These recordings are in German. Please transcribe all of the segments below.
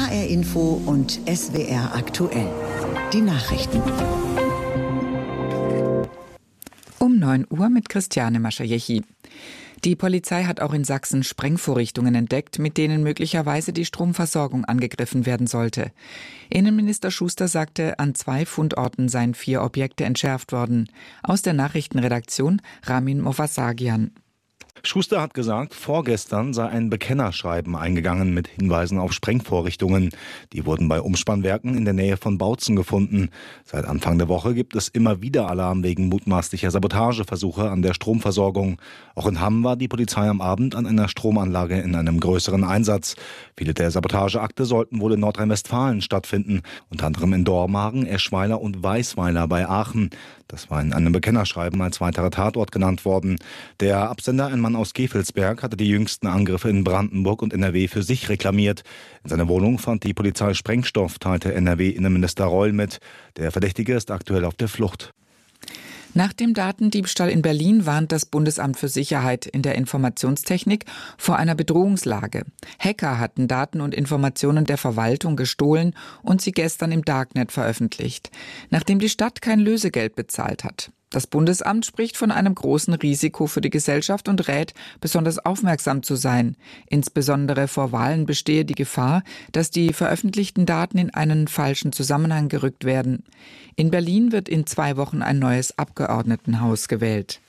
HR Info und SWR aktuell. Die Nachrichten. Um 9 Uhr mit Christiane Maschajechi. Die Polizei hat auch in Sachsen Sprengvorrichtungen entdeckt, mit denen möglicherweise die Stromversorgung angegriffen werden sollte. Innenminister Schuster sagte, an 2 Fundorten seien 4 Objekte entschärft worden. Aus der Nachrichtenredaktion Ramin Movasagian. Schuster hat gesagt, vorgestern sei ein Bekennerschreiben eingegangen mit Hinweisen auf Sprengvorrichtungen. Die wurden bei Umspannwerken in der Nähe von Bautzen gefunden. Seit Anfang der Woche gibt es immer wieder Alarm wegen mutmaßlicher Sabotageversuche an der Stromversorgung. Auch in Hamm war die Polizei am Abend an einer Stromanlage in einem größeren Einsatz. Viele der Sabotageakte sollten wohl in Nordrhein-Westfalen stattfinden, unter anderem in Dormagen, Eschweiler und Weisweiler bei Aachen. Das war in einem Bekennerschreiben als weiterer Tatort genannt worden. Der Absender, ein Mann aus Gevelsberg, hatte die jüngsten Angriffe in Brandenburg und NRW für sich reklamiert. In seiner Wohnung fand die Polizei Sprengstoff, teilte NRW-Innenminister Reul mit. Der Verdächtige ist aktuell auf der Flucht. Nach dem Datendiebstahl in Berlin warnt das Bundesamt für Sicherheit in der Informationstechnik vor einer Bedrohungslage. Hacker hatten Daten und Informationen der Verwaltung gestohlen und sie gestern im Darknet veröffentlicht, nachdem die Stadt kein Lösegeld bezahlt hat. Das Bundesamt spricht von einem großen Risiko für die Gesellschaft und rät, besonders aufmerksam zu sein. Insbesondere vor Wahlen bestehe die Gefahr, dass die veröffentlichten Daten in einen falschen Zusammenhang gerückt werden. In Berlin wird in 2 Wochen ein neues Abgeordnetenhaus gewählt.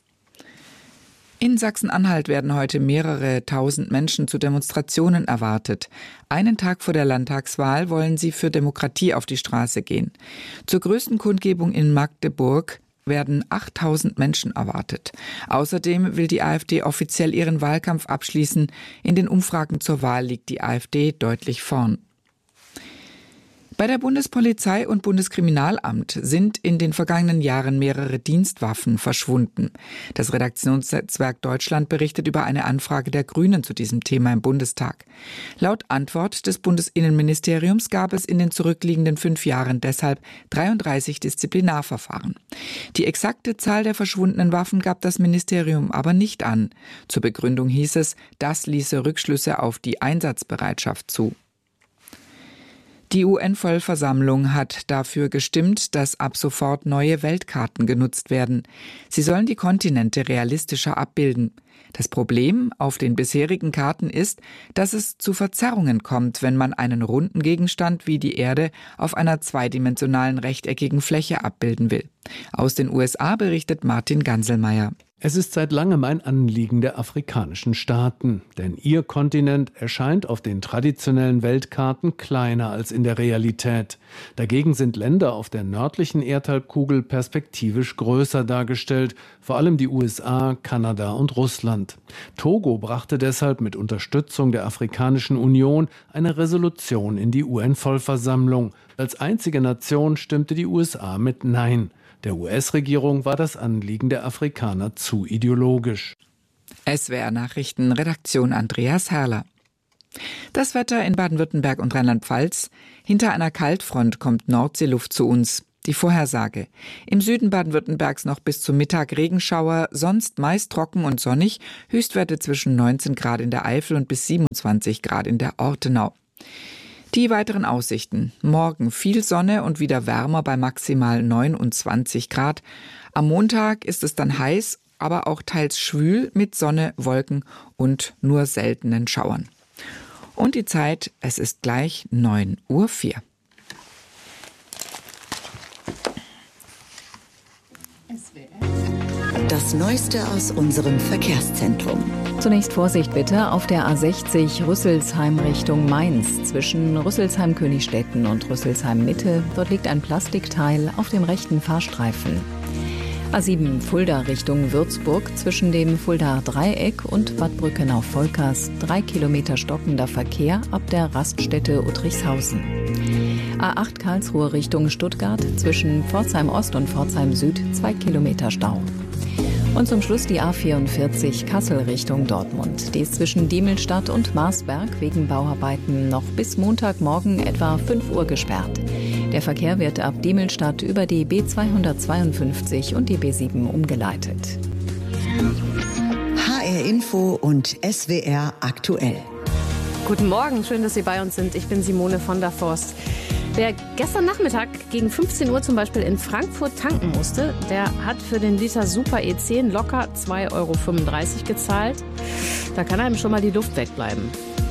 In Sachsen-Anhalt werden heute mehrere tausend Menschen zu Demonstrationen erwartet. Einen Tag vor der Landtagswahl wollen sie für Demokratie auf die Straße gehen. Zur größten Kundgebung in Magdeburg werden 8000 Menschen erwartet. Außerdem will die AfD offiziell ihren Wahlkampf abschließen. In den Umfragen zur Wahl liegt die AfD deutlich vorn. Bei der Bundespolizei und Bundeskriminalamt sind in den vergangenen Jahren mehrere Dienstwaffen verschwunden. Das Redaktionsnetzwerk Deutschland berichtet über eine Anfrage der Grünen zu diesem Thema im Bundestag. Laut Antwort des Bundesinnenministeriums gab es in den zurückliegenden 5 Jahren deshalb 33 Disziplinarverfahren. Die exakte Zahl der verschwundenen Waffen gab das Ministerium aber nicht an. Zur Begründung hieß es, das ließe Rückschlüsse auf die Einsatzbereitschaft zu. Die UN-Vollversammlung hat dafür gestimmt, dass ab sofort neue Weltkarten genutzt werden. Sie sollen die Kontinente realistischer abbilden. Das Problem auf den bisherigen Karten ist, dass es zu Verzerrungen kommt, wenn man einen runden Gegenstand wie die Erde auf einer zweidimensionalen rechteckigen Fläche abbilden will. Aus den USA berichtet Martin Ganselmeier. Es ist seit langem ein Anliegen der afrikanischen Staaten, denn ihr Kontinent erscheint auf den traditionellen Weltkarten kleiner als in der Realität. Dagegen sind Länder auf der nördlichen Erdhalbkugel perspektivisch größer dargestellt, vor allem die USA, Kanada und Russland. Togo brachte deshalb mit Unterstützung der Afrikanischen Union eine Resolution in die UN-Vollversammlung. Als einzige Nation stimmte die USA mit Nein. Der US-Regierung war das Anliegen der Afrikaner zu ideologisch. SWR Nachrichten, Redaktion Andreas Herrler. Das Wetter in Baden-Württemberg und Rheinland-Pfalz. Hinter einer Kaltfront kommt Nordseeluft zu uns. Die Vorhersage. Im Süden Baden-Württembergs noch bis zum Mittag Regenschauer, sonst meist trocken und sonnig. Höchstwerte zwischen 19 Grad in der Eifel und bis 27 Grad in der Ortenau. Die weiteren Aussichten. Morgen viel Sonne und wieder wärmer bei maximal 29 Grad. Am Montag ist es dann heiß, aber auch teils schwül mit Sonne, Wolken und nur seltenen Schauern. Und die Zeit, es ist gleich 9:04 Uhr. Das Neueste aus unserem Verkehrszentrum. Zunächst Vorsicht bitte auf der A60 Rüsselsheim Richtung Mainz. Zwischen Rüsselsheim-Königstetten und Rüsselsheim-Mitte. Dort liegt ein Plastikteil auf dem rechten Fahrstreifen. A7 Fulda Richtung Würzburg. Zwischen dem Fuldaer Dreieck und Bad Brückenau-Volkers 3 Kilometer stockender Verkehr ab der Raststätte Uttrichshausen. A8 Karlsruhe Richtung Stuttgart. Zwischen Pforzheim Ost und Pforzheim Süd 2 Kilometer Stau. Und zum Schluss die A44 Kassel Richtung Dortmund. Die ist zwischen Diemelstadt und Marsberg wegen Bauarbeiten noch bis Montagmorgen etwa 5 Uhr gesperrt. Der Verkehr wird ab Diemelstadt über die B252 und die B7 umgeleitet. HR Info und SWR aktuell. Guten Morgen, schön, dass Sie bei uns sind. Ich bin Simone von der Forst. Wer gestern Nachmittag gegen 15 Uhr zum Beispiel in Frankfurt tanken musste, der hat für den Liter Super E10 locker 2,35 € gezahlt. Da kann einem schon mal die Luft wegbleiben.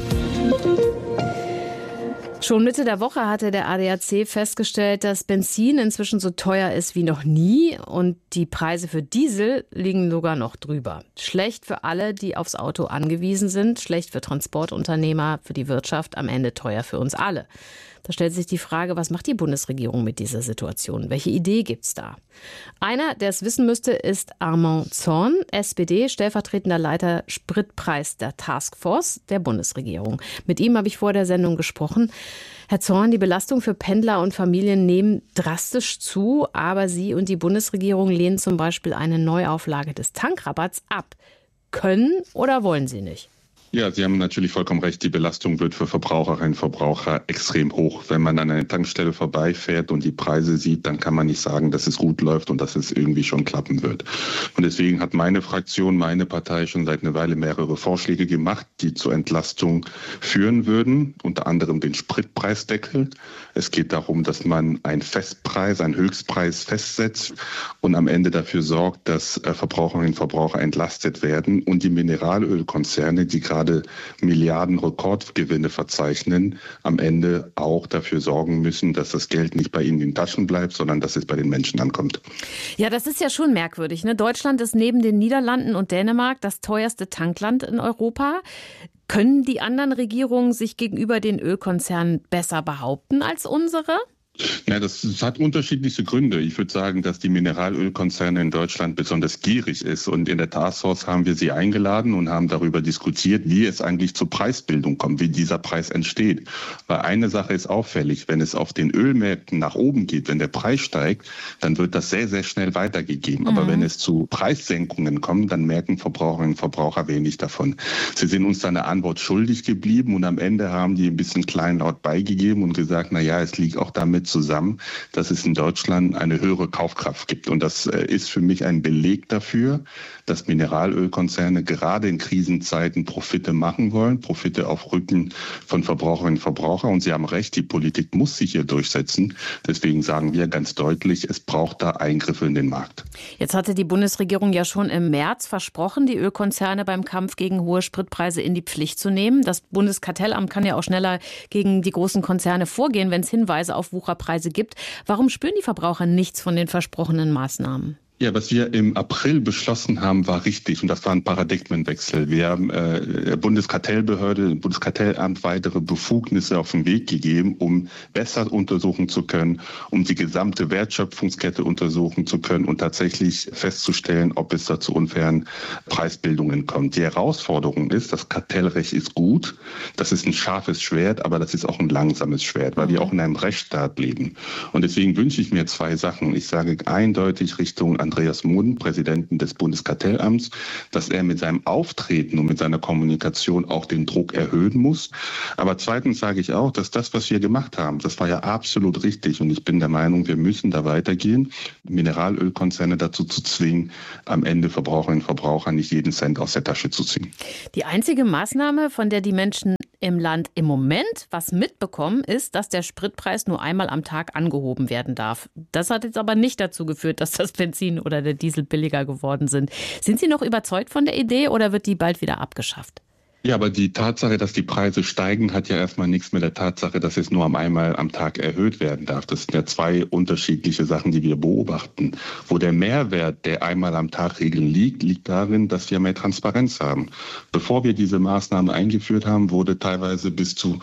Schon Mitte der Woche hatte der ADAC festgestellt, dass Benzin inzwischen so teuer ist wie noch nie und die Preise für Diesel liegen sogar noch drüber. Schlecht für alle, die aufs Auto angewiesen sind, schlecht für Transportunternehmer, für die Wirtschaft, am Ende teuer für uns alle. Da stellt sich die Frage, was macht die Bundesregierung mit dieser Situation? Welche Idee gibt's da? Einer, der es wissen müsste, ist Armand Zorn, SPD, stellvertretender Leiter Spritpreis der Taskforce der Bundesregierung. Mit ihm habe ich vor der Sendung gesprochen. Herr Zorn, die Belastung für Pendler und Familien nehmen drastisch zu, aber Sie und die Bundesregierung lehnen zum Beispiel eine Neuauflage des Tankrabatts ab. Können oder wollen Sie nicht? Ja, Sie haben natürlich vollkommen recht. Die Belastung wird für Verbraucherinnen und Verbraucher extrem hoch. Wenn man an einer Tankstelle vorbeifährt und die Preise sieht, dann kann man nicht sagen, dass es gut läuft und dass es irgendwie schon klappen wird. Und deswegen hat meine Fraktion, meine Partei schon seit einer Weile mehrere Vorschläge gemacht, die zur Entlastung führen würden. Unter anderem den Spritpreisdeckel. Es geht darum, dass man einen Festpreis, einen Höchstpreis festsetzt und am Ende dafür sorgt, dass Verbraucherinnen und Verbraucher entlastet werden und die Mineralölkonzerne, die gerade Milliarden Rekordgewinne verzeichnen, am Ende auch dafür sorgen müssen, dass das Geld nicht bei ihnen in den Taschen bleibt, sondern dass es bei den Menschen ankommt. Ja, das ist ja schon merkwürdig, ne? Deutschland ist neben den Niederlanden und Dänemark das teuerste Tankland in Europa. Können die anderen Regierungen sich gegenüber den Ölkonzernen besser behaupten als unsere? Ja, das hat unterschiedliche Gründe. Ich würde sagen, dass die Mineralölkonzerne in Deutschland besonders gierig ist. Und in der Taskforce haben wir sie eingeladen und haben darüber diskutiert, wie es eigentlich zur Preisbildung kommt, wie dieser Preis entsteht. Weil eine Sache ist auffällig, wenn es auf den Ölmärkten nach oben geht, wenn der Preis steigt, dann wird das sehr, sehr schnell weitergegeben. Aber wenn es zu Preissenkungen kommt, dann merken Verbraucherinnen und Verbraucher wenig davon. Sie sind uns dann eine Antwort schuldig geblieben und am Ende haben die ein bisschen kleinlaut beigegeben und gesagt, na ja, es liegt auch damit zusammen, dass es in Deutschland eine höhere Kaufkraft gibt. Und das ist für mich ein Beleg dafür, dass Mineralölkonzerne gerade in Krisenzeiten Profite machen wollen, Profite auf Rücken von Verbraucherinnen und Verbrauchern. Und Sie haben recht, die Politik muss sich hier durchsetzen. Deswegen sagen wir ganz deutlich, es braucht da Eingriffe in den Markt. Jetzt hatte die Bundesregierung ja schon im März versprochen, die Ölkonzerne beim Kampf gegen hohe Spritpreise in die Pflicht zu nehmen. Das Bundeskartellamt kann ja auch schneller gegen die großen Konzerne vorgehen, wenn es Hinweise auf Wucherpreise gibt. Warum spüren die Verbraucher nichts von den versprochenen Maßnahmen? Ja, was wir im April beschlossen haben, war richtig und das war ein Paradigmenwechsel. Wir haben der Bundeskartellbehörde, dem Bundeskartellamt weitere Befugnisse auf den Weg gegeben, um besser untersuchen zu können, um die gesamte Wertschöpfungskette untersuchen zu können und tatsächlich festzustellen, ob es da zu unfairen Preisbildungen kommt. Die Herausforderung ist, das Kartellrecht ist gut, das ist ein scharfes Schwert, aber das ist auch ein langsames Schwert, weil wir auch in einem Rechtsstaat leben. Und deswegen wünsche ich mir zwei Sachen. Ich sage eindeutig Richtung Andreas Mund, Präsidenten des Bundeskartellamts, dass er mit seinem Auftreten und mit seiner Kommunikation auch den Druck erhöhen muss. Aber zweitens sage ich auch, dass das, was wir gemacht haben, das war ja absolut richtig. Und ich bin der Meinung, wir müssen da weitergehen, Mineralölkonzerne dazu zu zwingen, am Ende Verbraucherinnen und Verbraucher nicht jeden Cent aus der Tasche zu ziehen. Die einzige Maßnahme, von der die Menschen im Land im Moment was mitbekommen, ist, dass der Spritpreis nur einmal am Tag angehoben werden darf. Das hat jetzt aber nicht dazu geführt, dass das Benzin oder der Diesel billiger geworden sind. Sind Sie noch überzeugt von der Idee oder wird die bald wieder abgeschafft? Ja, aber die Tatsache, dass die Preise steigen, hat ja erstmal nichts mit der Tatsache, dass es nur einmal am Tag erhöht werden darf. Das sind ja zwei unterschiedliche Sachen, die wir beobachten. Wo der Mehrwert der einmal am Tag Regel liegt darin, dass wir mehr Transparenz haben. Bevor wir diese Maßnahme eingeführt haben, wurde teilweise bis zu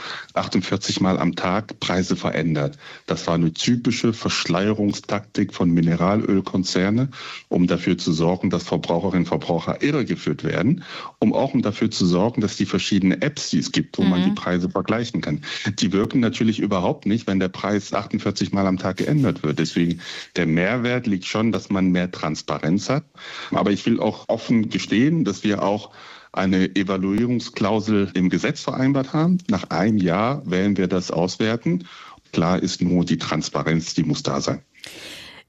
48 Mal am Tag Preise verändert. Das war eine typische Verschleierungstaktik von Mineralölkonzernen, um dafür zu sorgen, dass Verbraucherinnen und Verbraucher irregeführt werden, um dafür zu sorgen, dass die verschiedenen Apps, die es gibt, wo man die Preise vergleichen kann, die wirken natürlich überhaupt nicht, wenn der Preis 48 Mal am Tag geändert wird. Deswegen der Mehrwert liegt schon, dass man mehr Transparenz hat. Aber ich will auch offen gestehen, dass wir auch eine Evaluierungsklausel im Gesetz vereinbart haben. Nach einem Jahr werden wir das auswerten. Klar ist nur, die Transparenz, die muss da sein.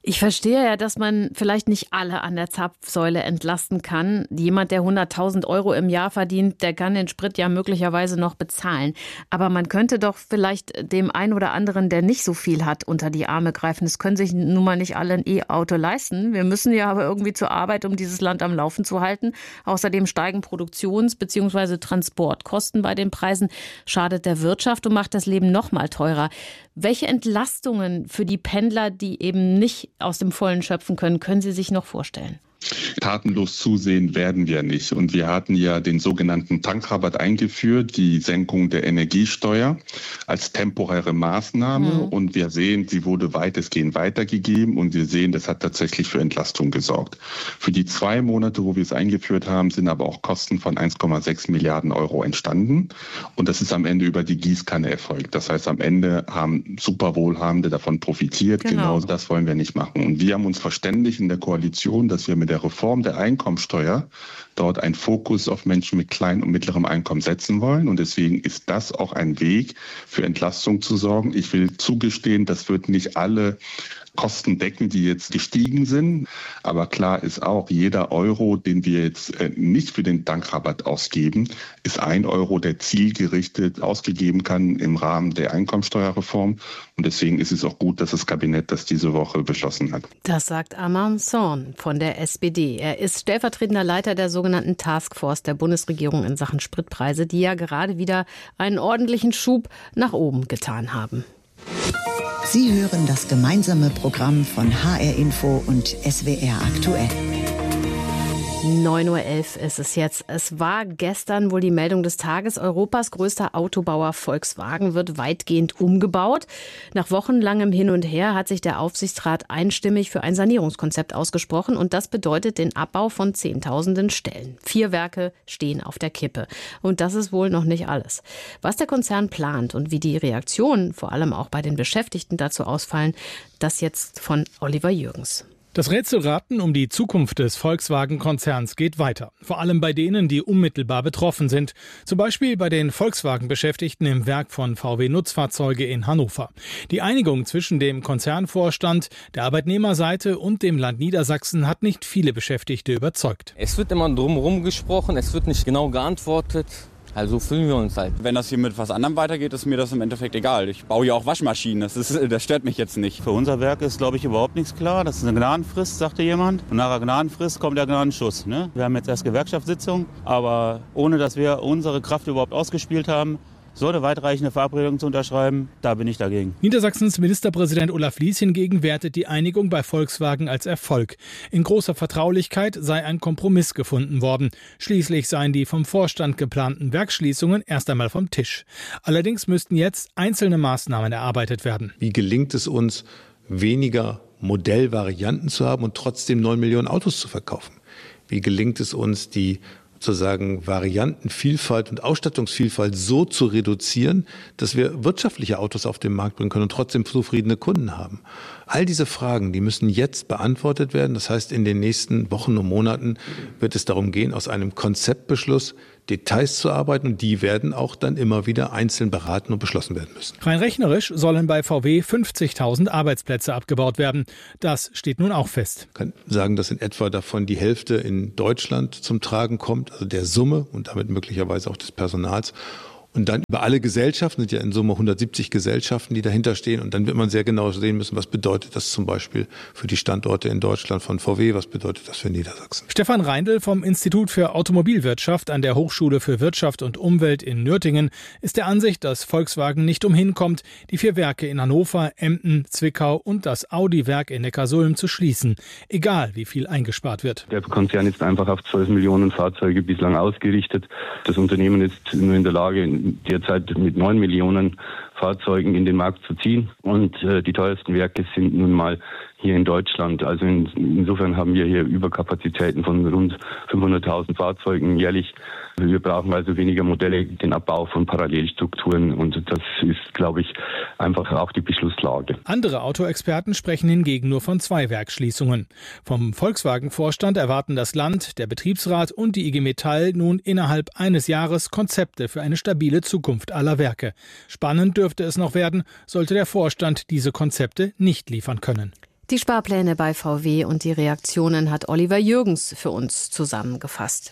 Ich verstehe ja, dass man vielleicht nicht alle an der Zapfsäule entlasten kann. Jemand, der 100.000 € im Jahr verdient, der kann den Sprit ja möglicherweise noch bezahlen. Aber man könnte doch vielleicht dem einen oder anderen, der nicht so viel hat, unter die Arme greifen. Es können sich nun mal nicht alle ein E-Auto leisten. Wir müssen ja aber irgendwie zur Arbeit, um dieses Land am Laufen zu halten. Außerdem steigen Produktions- bzw. Transportkosten bei den Preisen, schadet der Wirtschaft und macht das Leben noch mal teurer. Welche Entlastungen für die Pendler, die eben nicht aus dem Vollen schöpfen können Sie sich noch vorstellen? Tatenlos zusehen werden wir nicht. Und wir hatten ja den sogenannten Tankrabatt eingeführt, die Senkung der Energiesteuer als temporäre Maßnahme. Und wir sehen, sie wurde weitestgehend weitergegeben. Und wir sehen, das hat tatsächlich für Entlastung gesorgt. Für die 2 Monate, wo wir es eingeführt haben, sind aber auch Kosten von 1,6 Milliarden € entstanden. Und das ist am Ende über die Gießkanne erfolgt. Das heißt, am Ende haben Superwohlhabende davon profitiert. Genau das wollen wir nicht machen. Und wir haben uns verständigt in der Koalition, dass wir mit der Reform der Einkommensteuer dort einen Fokus auf Menschen mit kleinem und mittlerem Einkommen setzen wollen. Und deswegen ist das auch ein Weg, für Entlastung zu sorgen. Ich will zugestehen, das wird nicht alle Kosten decken, die jetzt gestiegen sind. Aber klar ist auch, jeder Euro, den wir jetzt nicht für den Tankrabatt ausgeben, ist 1 €, der zielgerichtet ausgegeben kann im Rahmen der Einkommensteuerreform. Und deswegen ist es auch gut, dass das Kabinett das diese Woche beschlossen hat. Das sagt Arman Zorn von der SPD. Er ist stellvertretender Leiter der sogenannten Taskforce der Bundesregierung in Sachen Spritpreise, die ja gerade wieder einen ordentlichen Schub nach oben getan haben. Sie hören das gemeinsame Programm von HR Info und SWR aktuell. 9:11 Uhr ist es jetzt. Es war gestern wohl die Meldung des Tages. Europas größter Autobauer Volkswagen wird weitgehend umgebaut. Nach wochenlangem Hin und Her hat sich der Aufsichtsrat einstimmig für ein Sanierungskonzept ausgesprochen. Und das bedeutet den Abbau von Zehntausenden Stellen. 4 Werke stehen auf der Kippe. Und das ist wohl noch nicht alles. Was der Konzern plant und wie die Reaktionen, vor allem auch bei den Beschäftigten, dazu ausfallen, das jetzt von Oliver Jürgens. Das Rätselraten um die Zukunft des Volkswagen-Konzerns geht weiter. Vor allem bei denen, die unmittelbar betroffen sind. Zum Beispiel bei den Volkswagen-Beschäftigten im Werk von VW Nutzfahrzeuge in Hannover. Die Einigung zwischen dem Konzernvorstand, der Arbeitnehmerseite und dem Land Niedersachsen hat nicht viele Beschäftigte überzeugt. Es wird immer drumherum gesprochen, es wird nicht genau geantwortet. Also fühlen wir uns halt. Wenn das hier mit was anderem weitergeht, ist mir das im Endeffekt egal. Ich baue ja auch Waschmaschinen, das stört mich jetzt nicht. Für unser Werk ist, glaube ich, überhaupt nichts klar. Das ist eine Gnadenfrist, sagte jemand. Und nach der Gnadenfrist kommt der Gnadenschuss. Ne? Wir haben jetzt erst Gewerkschaftssitzung, aber ohne dass wir unsere Kraft überhaupt ausgespielt haben, so eine weitreichende Verabredung zu unterschreiben, da bin ich dagegen. Niedersachsens Ministerpräsident Olaf Lies hingegen wertet die Einigung bei Volkswagen als Erfolg. In großer Vertraulichkeit sei ein Kompromiss gefunden worden. Schließlich seien die vom Vorstand geplanten Werksschließungen erst einmal vom Tisch. Allerdings müssten jetzt einzelne Maßnahmen erarbeitet werden. Wie gelingt es uns, weniger Modellvarianten zu haben und trotzdem 9 Millionen Autos zu verkaufen? Wie gelingt es uns, die sozusagen Variantenvielfalt und Ausstattungsvielfalt so zu reduzieren, dass wir wirtschaftliche Autos auf den Markt bringen können und trotzdem zufriedene Kunden haben. All diese Fragen, die müssen jetzt beantwortet werden. Das heißt, in den nächsten Wochen und Monaten wird es darum gehen, aus einem Konzeptbeschluss Details zu arbeiten, und die werden auch dann immer wieder einzeln beraten und beschlossen werden müssen. Rein rechnerisch sollen bei VW 50.000 Arbeitsplätze abgebaut werden. Das steht nun auch fest. Ich kann sagen, dass in etwa davon die Hälfte in Deutschland zum Tragen kommt, also der Summe und damit möglicherweise auch des Personals. Und dann über alle Gesellschaften, sind ja in Summe 170 Gesellschaften, die dahinter stehen. Und dann wird man sehr genau sehen müssen, was bedeutet das zum Beispiel für die Standorte in Deutschland von VW, was bedeutet das für Niedersachsen. Stefan Reindl vom Institut für Automobilwirtschaft an der Hochschule für Wirtschaft und Umwelt in Nürtingen ist der Ansicht, dass Volkswagen nicht umhinkommt, die 4 Werke in Hannover, Emden, Zwickau und das Audi-Werk in Neckarsulm zu schließen, egal wie viel eingespart wird. Der Konzern ist einfach auf 12 Millionen Fahrzeuge bislang ausgerichtet. Das Unternehmen ist nur in der Lage, derzeit mit 9 Millionen Fahrzeugen in den Markt zu ziehen. Und die teuersten Werke sind nun mal hier in Deutschland. Also insofern haben wir hier Überkapazitäten von rund 500.000 Fahrzeugen jährlich. Wir brauchen also weniger Modelle, den Abbau von Parallelstrukturen. Und das ist, glaube ich, einfach auch die Beschlusslage. Andere Autoexperten sprechen hingegen nur von 2 Werksschließungen. Vom Volkswagen-Vorstand erwarten das Land, der Betriebsrat und die IG Metall nun innerhalb eines Jahres Konzepte für eine stabile Zukunft aller Werke. Spannend dürfte es noch werden, sollte der Vorstand diese Konzepte nicht liefern können. Die Sparpläne bei VW und die Reaktionen hat Oliver Jürgens für uns zusammengefasst.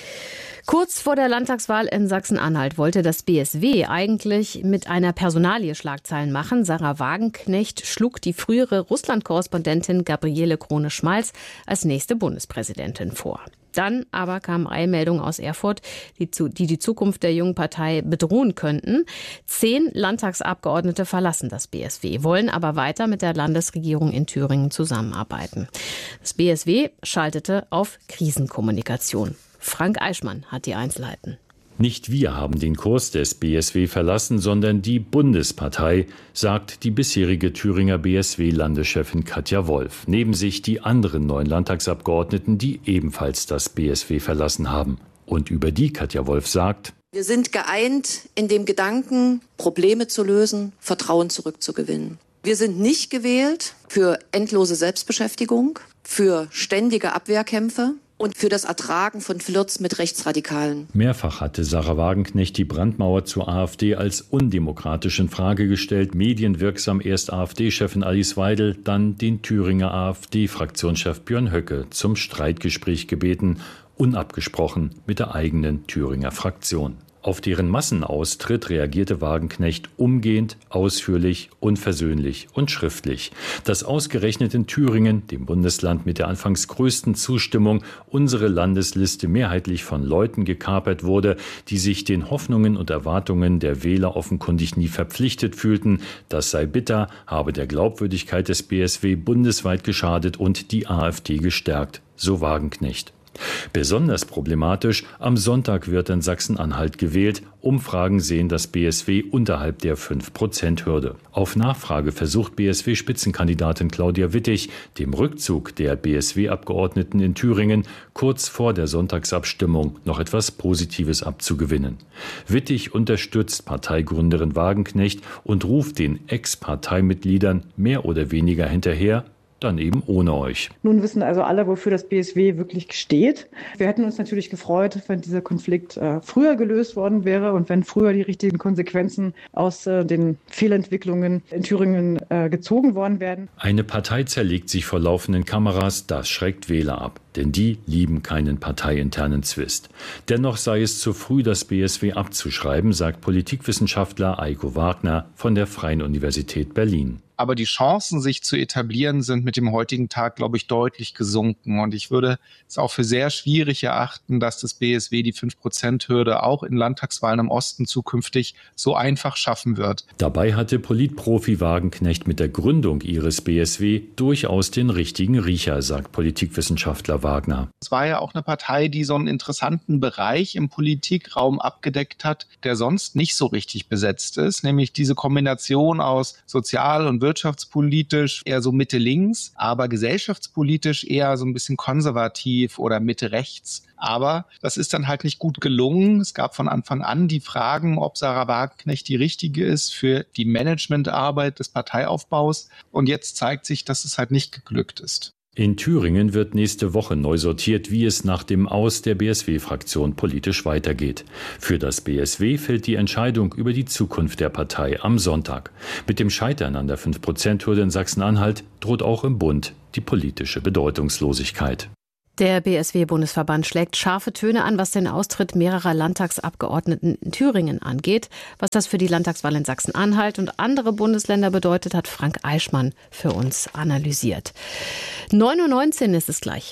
Kurz vor der Landtagswahl in Sachsen-Anhalt wollte das BSW eigentlich mit einer Personalie Schlagzeilen machen. Sarah Wagenknecht schlug die frühere Russland-Korrespondentin Gabriele Krone-Schmalz als nächste Bundespräsidentin vor. Dann aber kamen Eilmeldungen aus Erfurt, die Zukunft der jungen Partei bedrohen könnten. 10 Landtagsabgeordnete verlassen das BSW, wollen aber weiter mit der Landesregierung in Thüringen zusammenarbeiten. Das BSW schaltete auf Krisenkommunikation. Frank Eichmann hat die Einzelheiten. Nicht wir haben den Kurs des BSW verlassen, sondern die Bundespartei, sagt die bisherige Thüringer BSW-Landeschefin Katja Wolf. Neben sich die anderen 9 Landtagsabgeordneten, die ebenfalls das BSW verlassen haben. Und über die Katja Wolf sagt: Wir sind geeint in dem Gedanken, Probleme zu lösen, Vertrauen zurückzugewinnen. Wir sind nicht gewählt für endlose Selbstbeschäftigung, für ständige Abwehrkämpfe und für das Ertragen von Flirts mit Rechtsradikalen. Mehrfach hatte Sarah Wagenknecht die Brandmauer zur AfD als undemokratisch in Frage gestellt. Medienwirksam erst AfD-Chefin Alice Weidel, dann den Thüringer AfD-Fraktionschef Björn Höcke zum Streitgespräch gebeten, unabgesprochen mit der eigenen Thüringer Fraktion. Auf deren Massenaustritt reagierte Wagenknecht umgehend, ausführlich, unversöhnlich und schriftlich. Dass ausgerechnet in Thüringen, dem Bundesland mit der anfangs größten Zustimmung, unsere Landesliste mehrheitlich von Leuten gekapert wurde, die sich den Hoffnungen und Erwartungen der Wähler offenkundig nie verpflichtet fühlten, das sei bitter, habe der Glaubwürdigkeit des BSW bundesweit geschadet und die AfD gestärkt, so Wagenknecht. Besonders problematisch: am Sonntag wird in Sachsen-Anhalt gewählt. Umfragen sehen das BSW unterhalb der 5%-Hürde. Auf Nachfrage versucht BSW-Spitzenkandidatin Claudia Wittig, dem Rückzug der BSW-Abgeordneten in Thüringen kurz vor der Sonntagsabstimmung noch etwas Positives abzugewinnen. Wittig unterstützt Parteigründerin Wagenknecht und ruft den Ex-Parteimitgliedern mehr oder weniger hinterher: Dann eben ohne euch. Nun wissen also alle, wofür das BSW wirklich steht. Wir hätten uns natürlich gefreut, wenn dieser Konflikt früher gelöst worden wäre und wenn früher die richtigen Konsequenzen aus den Fehlentwicklungen in Thüringen gezogen worden wären. Eine Partei zerlegt sich vor laufenden Kameras, das schreckt Wähler ab. Denn die lieben keinen parteiinternen Zwist. Dennoch sei es zu früh, das BSW abzuschreiben, sagt Politikwissenschaftler Eiko Wagner von der Freien Universität Berlin. Aber die Chancen, sich zu etablieren, sind mit dem heutigen Tag, glaube ich, deutlich gesunken. Und ich würde es auch für sehr schwierig erachten, dass das BSW die 5%-Hürde auch in Landtagswahlen im Osten zukünftig so einfach schaffen wird. Dabei hatte Politprofi Wagenknecht mit der Gründung ihres BSW durchaus den richtigen Riecher, sagt Politikwissenschaftler Wagner. Es war ja auch eine Partei, die so einen interessanten Bereich im Politikraum abgedeckt hat, der sonst nicht so richtig besetzt ist, nämlich diese Kombination aus sozial- und wirtschaftspolitisch eher so Mitte-links, aber gesellschaftspolitisch eher so ein bisschen konservativ oder Mitte-rechts. Aber das ist dann halt nicht gut gelungen. Es gab von Anfang an die Fragen, ob Sarah Wagenknecht die richtige ist für die Managementarbeit des Parteiaufbaus. Und jetzt zeigt sich, dass es halt nicht geglückt ist. In Thüringen wird nächste Woche neu sortiert, wie es nach dem Aus der BSW-Fraktion politisch weitergeht. Für das BSW fällt die Entscheidung über die Zukunft der Partei am Sonntag. Mit dem Scheitern an der 5%-Hürde in Sachsen-Anhalt droht auch im Bund die politische Bedeutungslosigkeit. Der BSW-Bundesverband schlägt scharfe Töne an, was den Austritt mehrerer Landtagsabgeordneten in Thüringen angeht. Was das für die Landtagswahl in Sachsen-Anhalt und andere Bundesländer bedeutet, hat Frank Eichmann für uns analysiert. 9:19 Uhr ist es gleich.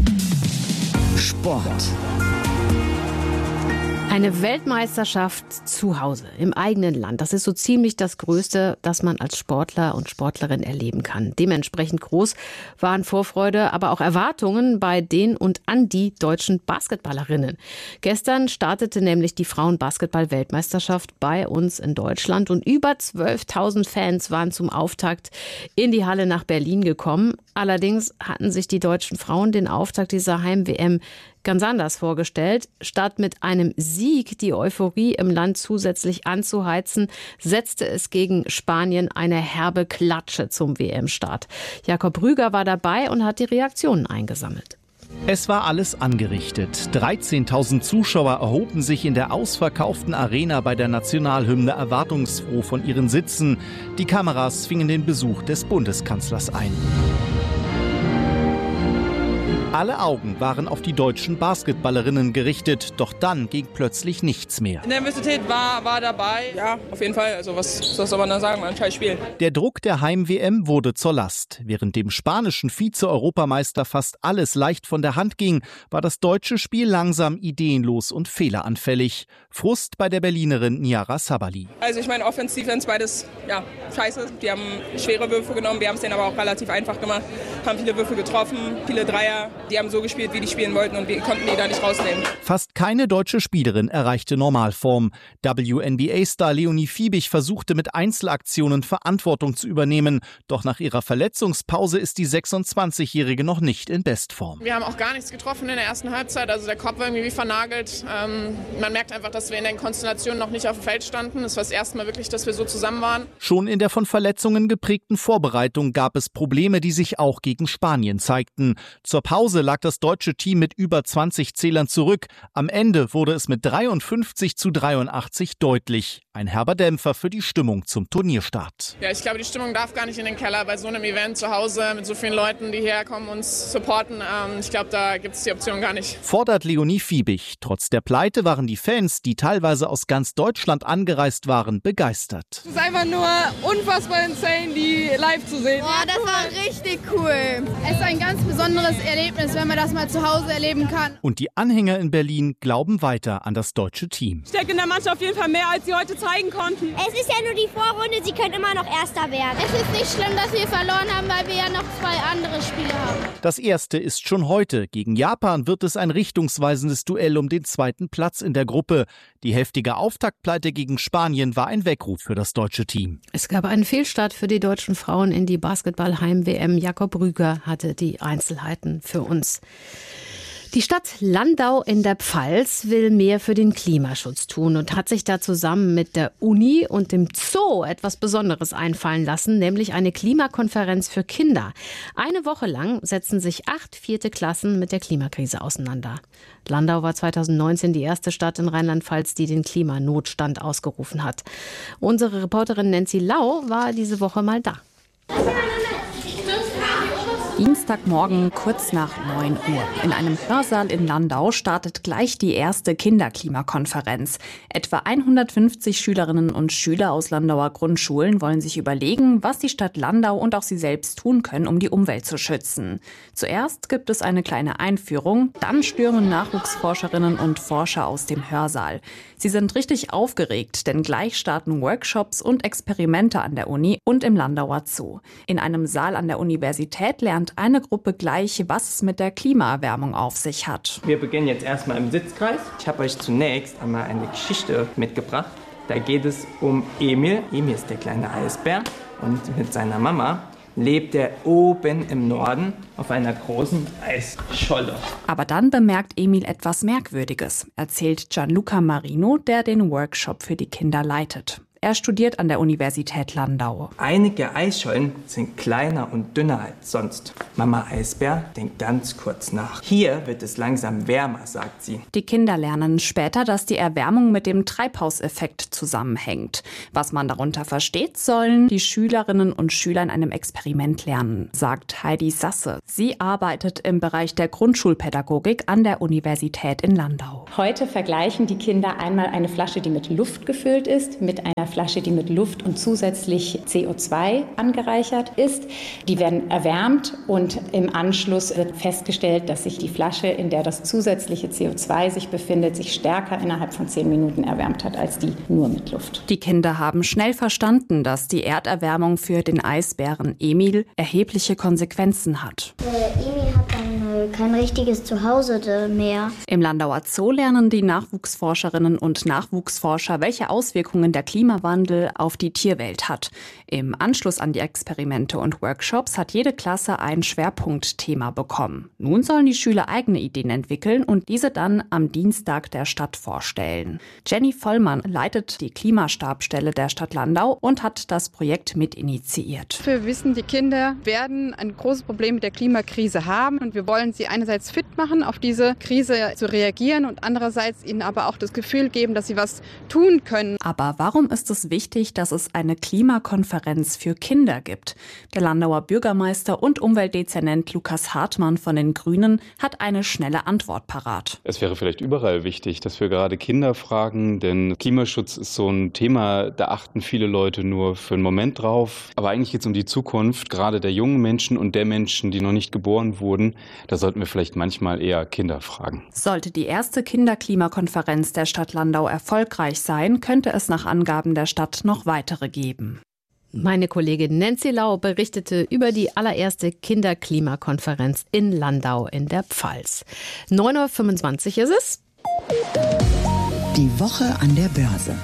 Sport. Eine Weltmeisterschaft zu Hause, im eigenen Land. Das ist so ziemlich das Größte, das man als Sportler und Sportlerin erleben kann. Dementsprechend groß waren Vorfreude, aber auch Erwartungen bei den und an die deutschen Basketballerinnen. Gestern startete nämlich die Frauen-Basketball-Weltmeisterschaft bei uns in Deutschland und über 12.000 Fans waren zum Auftakt in die Halle nach Berlin gekommen. Allerdings hatten sich die deutschen Frauen den Auftakt dieser Heim-WM ganz anders vorgestellt. Statt mit einem Sieg die Euphorie im Land zusätzlich anzuheizen, setzte es gegen Spanien eine herbe Klatsche zum WM-Start. Jakob Rüger war dabei und hat die Reaktionen eingesammelt. Es war alles angerichtet. 13.000 Zuschauer erhoben sich in der ausverkauften Arena bei der Nationalhymne erwartungsfroh von ihren Sitzen. Die Kameras fingen den Besuch des Bundeskanzlers ein. Alle Augen waren auf die deutschen Basketballerinnen gerichtet, doch dann ging plötzlich nichts mehr. Nervosität war dabei, ja, auf jeden Fall. Also was soll man da sagen, ein scheiß Spiel. Der Druck der Heim-WM wurde zur Last. Während dem spanischen Vize-Europameister fast alles leicht von der Hand ging, war das deutsche Spiel langsam ideenlos und fehleranfällig. Frust bei der Berlinerin Niara Sabali. Also ich meine, Offense, Defense, beides, ja, scheiße. Die haben schwere Würfe genommen, wir haben es denen aber auch relativ einfach gemacht, haben viele Würfe getroffen, viele Dreier. Die haben so gespielt, wie die spielen wollten und wir konnten die da nicht rausnehmen. Fast keine deutsche Spielerin erreichte Normalform. WNBA-Star Leonie Fiebig versuchte mit Einzelaktionen Verantwortung zu übernehmen. Doch nach ihrer Verletzungspause ist die 26-Jährige noch nicht in Bestform. Wir haben auch gar nichts getroffen in der ersten Halbzeit. Also der Kopf war irgendwie wie vernagelt. Man merkt einfach, dass wir in den Konstellationen noch nicht auf dem Feld standen. Es war das erste Mal wirklich, dass wir so zusammen waren. Schon in der von Verletzungen geprägten Vorbereitung gab es Probleme, die sich auch gegen Spanien zeigten. Zur Pause lag das deutsche Team mit über 20 Zählern zurück. Am Ende wurde es mit 53-83 deutlich. Ein herber Dämpfer für die Stimmung zum Turnierstart. Ja, ich glaube, die Stimmung darf gar nicht in den Keller bei so einem Event zu Hause mit so vielen Leuten, die herkommen und uns supporten. Ich glaube, da gibt es die Option gar nicht. Fordert Leonie Fiebig. Trotz der Pleite waren die Fans, die teilweise aus ganz Deutschland angereist waren, begeistert. Es ist einfach nur unfassbar insane, die live zu sehen. Boah, das war richtig cool. Es ist ein ganz besonderes Erlebnis, wenn man das mal zu Hause erleben kann. Und die Anhänger in Berlin glauben weiter an das deutsche Team. Ich denke in der Mannschaft auf jeden Fall mehr, als sie heute zeigen konnten. Es ist ja nur die Vorrunde, sie können immer noch Erster werden. Es ist nicht schlimm, dass wir verloren haben, weil wir ja noch 2 andere Spiele haben. Das erste ist schon heute. Gegen Japan wird es ein richtungsweisendes Duell um den 2. Platz in der Gruppe. Die heftige Auftaktpleite gegen Spanien war ein Weckruf für das deutsche Team. Es gab einen Fehlstart für die deutschen Frauen in die Basketball-Heim-WM. Jakob Rüger hatte die Einzelheiten für uns. Die Stadt Landau in der Pfalz will mehr für den Klimaschutz tun und hat sich da zusammen mit der Uni und dem Zoo etwas Besonderes einfallen lassen, nämlich eine Klimakonferenz für Kinder. Eine Woche lang setzen sich 8 4. Klassen mit der Klimakrise auseinander. Landau war 2019 die erste Stadt in Rheinland-Pfalz, die den Klimanotstand ausgerufen hat. Unsere Reporterin Nancy Lau war diese Woche mal da. Dienstagmorgen kurz nach 9 Uhr. In einem Hörsaal in Landau startet gleich die erste Kinderklimakonferenz. Etwa 150 Schülerinnen und Schüler aus Landauer Grundschulen wollen sich überlegen, was die Stadt Landau und auch sie selbst tun können, um die Umwelt zu schützen. Zuerst gibt es eine kleine Einführung, dann stürmen Nachwuchsforscherinnen und Forscher aus dem Hörsaal. Sie sind richtig aufgeregt, denn gleich starten Workshops und Experimente an der Uni und im Landauer Zoo. In einem Saal an der Universität lernt eine Gruppe gleich, was es mit der Klimaerwärmung auf sich hat. Wir beginnen jetzt erstmal im Sitzkreis. Ich habe euch zunächst einmal eine Geschichte mitgebracht. Da geht es um Emil. Emil ist der kleine Eisbär und mit seiner Mama lebt er oben im Norden auf einer großen Eisscholle. Aber dann bemerkt Emil etwas Merkwürdiges, erzählt Gianluca Marino, der den Workshop für die Kinder leitet. Er studiert an der Universität Landau. Einige Eisschollen sind kleiner und dünner als sonst. Mama Eisbär denkt ganz kurz nach. Hier wird es langsam wärmer, sagt sie. Die Kinder lernen später, dass die Erwärmung mit dem Treibhauseffekt zusammenhängt. Was man darunter versteht, sollen die Schülerinnen und Schüler in einem Experiment lernen, sagt Heidi Sasse. Sie arbeitet im Bereich der Grundschulpädagogik an der Universität in Landau. Heute vergleichen die Kinder einmal eine Flasche, die mit Luft gefüllt ist, mit einer Flasche, die mit Luft und zusätzlich CO2 angereichert ist. Die werden erwärmt und im Anschluss wird festgestellt, dass sich die Flasche, in der das zusätzliche CO2 sich befindet, sich stärker innerhalb von 10 Minuten erwärmt hat als die nur mit Luft. Die Kinder haben schnell verstanden, dass die Erderwärmung für den Eisbären Emil erhebliche Konsequenzen hat. Emil hat dann kein richtiges Zuhause mehr. Im Landauer Zoo lernen die Nachwuchsforscherinnen und Nachwuchsforscher, welche Auswirkungen der Klimawandel auf die Tierwelt hat. Im Anschluss an die Experimente und Workshops hat jede Klasse ein Schwerpunktthema bekommen. Nun sollen die Schüler eigene Ideen entwickeln und diese dann am Dienstag der Stadt vorstellen. Jenny Vollmann leitet die Klimastabsstelle der Stadt Landau und hat das Projekt mitinitiiert. Wir wissen, die Kinder werden ein großes Problem mit der Klimakrise haben und wir wollen sie einerseits fit machen, auf diese Krise zu reagieren und andererseits ihnen aber auch das Gefühl geben, dass sie was tun können. Aber warum ist es wichtig, dass es eine Klimakonferenz für Kinder gibt? Der Landauer Bürgermeister und Umweltdezernent Lukas Hartmann von den Grünen hat eine schnelle Antwort parat. Es wäre vielleicht überall wichtig, dass wir gerade Kinder fragen, denn Klimaschutz ist so ein Thema, da achten viele Leute nur für einen Moment drauf. Aber eigentlich geht es um die Zukunft, gerade der jungen Menschen und der Menschen, die noch nicht geboren wurden. Da sollten wir vielleicht manchmal eher Kinder fragen. Sollte die erste Kinderklimakonferenz der Stadt Landau erfolgreich sein, könnte es nach Angaben der Stadt noch weitere geben. Meine Kollegin Nancy Lau berichtete über die allererste Kinderklimakonferenz in Landau in der Pfalz. 9.25 Uhr ist es. Die Woche an der Börse.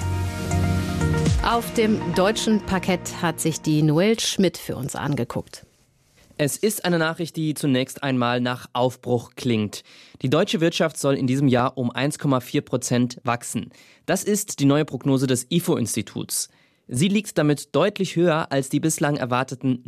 Auf dem deutschen Parkett hat sich die Noel Schmidt für uns angeguckt. Es ist eine Nachricht, die zunächst einmal nach Aufbruch klingt. Die deutsche Wirtschaft soll in diesem Jahr um 1,4% wachsen. Das ist die neue Prognose des IFO-Instituts. Sie liegt damit deutlich höher als die bislang erwarteten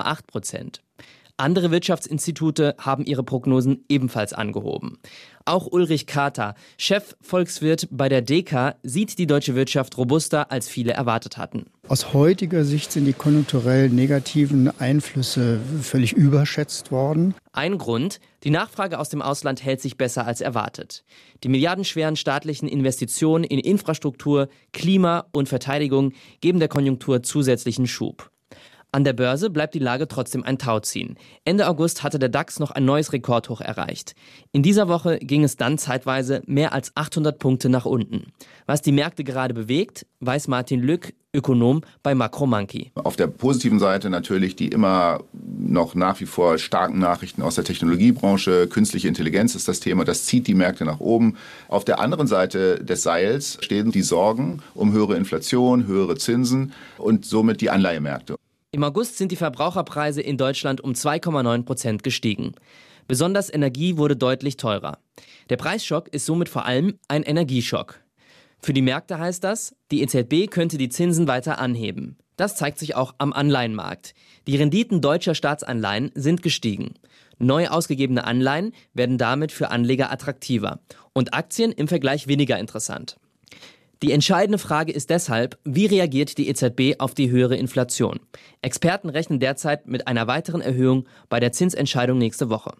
0,8%. Andere Wirtschaftsinstitute haben ihre Prognosen ebenfalls angehoben. Auch Ulrich Kater, Chefvolkswirt bei der DEKA, sieht die deutsche Wirtschaft robuster, als viele erwartet hatten. Aus heutiger Sicht sind die konjunkturell negativen Einflüsse völlig überschätzt worden. Ein Grund: die Nachfrage aus dem Ausland hält sich besser als erwartet. Die milliardenschweren staatlichen Investitionen in Infrastruktur, Klima und Verteidigung geben der Konjunktur zusätzlichen Schub. An der Börse bleibt die Lage trotzdem ein Tauziehen. Ende August hatte der DAX noch ein neues Rekordhoch erreicht. In dieser Woche ging es dann zeitweise mehr als 800 Punkte nach unten. Was die Märkte gerade bewegt, weiß Martin Lück, Ökonom bei Makromonkey. Auf der positiven Seite natürlich die immer noch nach wie vor starken Nachrichten aus der Technologiebranche. Künstliche Intelligenz ist das Thema, das zieht die Märkte nach oben. Auf der anderen Seite des Seils stehen die Sorgen um höhere Inflation, höhere Zinsen und somit die Anleihemärkte. Im August sind die Verbraucherpreise in Deutschland um 2,9% gestiegen. Besonders Energie wurde deutlich teurer. Der Preisschock ist somit vor allem ein Energieschock. Für die Märkte heißt das, die EZB könnte die Zinsen weiter anheben. Das zeigt sich auch am Anleihenmarkt. Die Renditen deutscher Staatsanleihen sind gestiegen. Neu ausgegebene Anleihen werden damit für Anleger attraktiver und Aktien im Vergleich weniger interessant. Die entscheidende Frage ist deshalb, wie reagiert die EZB auf die höhere Inflation? Experten rechnen derzeit mit einer weiteren Erhöhung bei der Zinsentscheidung nächste Woche.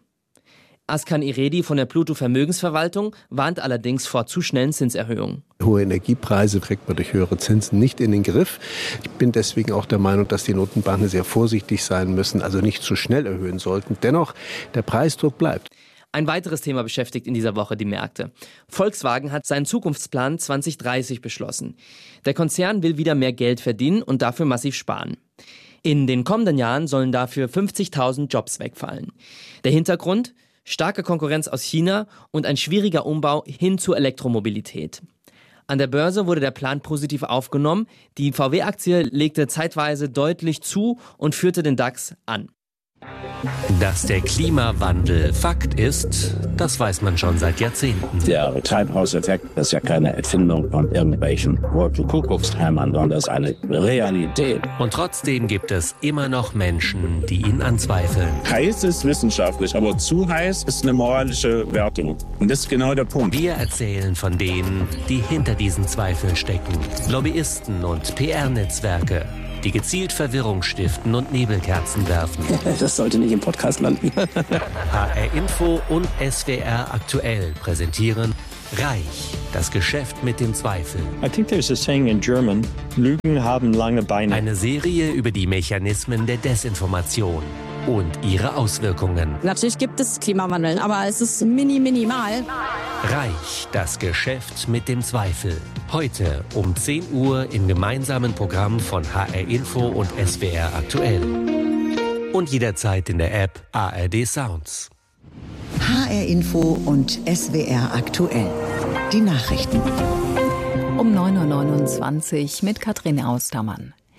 Askan Iredi von der Pluto Vermögensverwaltung warnt allerdings vor zu schnellen Zinserhöhungen. Hohe Energiepreise kriegt man durch höhere Zinsen nicht in den Griff. Ich bin deswegen auch der Meinung, dass die Notenbanken sehr vorsichtig sein müssen, also nicht zu schnell erhöhen sollten. Dennoch, der Preisdruck bleibt. Ein weiteres Thema beschäftigt in dieser Woche die Märkte. Volkswagen hat seinen Zukunftsplan 2030 beschlossen. Der Konzern will wieder mehr Geld verdienen und dafür massiv sparen. In den kommenden Jahren sollen dafür 50.000 Jobs wegfallen. Der Hintergrund? Starke Konkurrenz aus China und ein schwieriger Umbau hin zur Elektromobilität. An der Börse wurde der Plan positiv aufgenommen. Die VW-Aktie legte zeitweise deutlich zu und führte den DAX an. Dass der Klimawandel Fakt ist, das weiß man schon seit Jahrzehnten. Der Treibhauseffekt ist ja keine Erfindung von irgendwelchen Kuckuckshämmern, sondern das ist eine Realität. Und trotzdem gibt es immer noch Menschen, die ihn anzweifeln. Heiß ist wissenschaftlich, aber zu heiß ist eine moralische Wertung. Und das ist genau der Punkt. Wir erzählen von denen, die hinter diesen Zweifeln stecken. Lobbyisten und PR-Netzwerke, die gezielt Verwirrung stiften und Nebelkerzen werfen. Das sollte nicht im Podcast landen. HR Info und SWR aktuell präsentieren Reich, das Geschäft mit den Zweifeln. I think there's a saying in German, Lügen haben lange Beine. Eine Serie über die Mechanismen der Desinformation und ihre Auswirkungen. Natürlich gibt es Klimawandel, aber es ist minimal. Reich, das Geschäft mit dem Zweifel. Heute um 10 Uhr im gemeinsamen Programm von HR Info und SWR aktuell. Und jederzeit in der App ARD Sounds. HR Info und SWR aktuell. Die Nachrichten. Um 9.29 Uhr mit Katrin Austermann.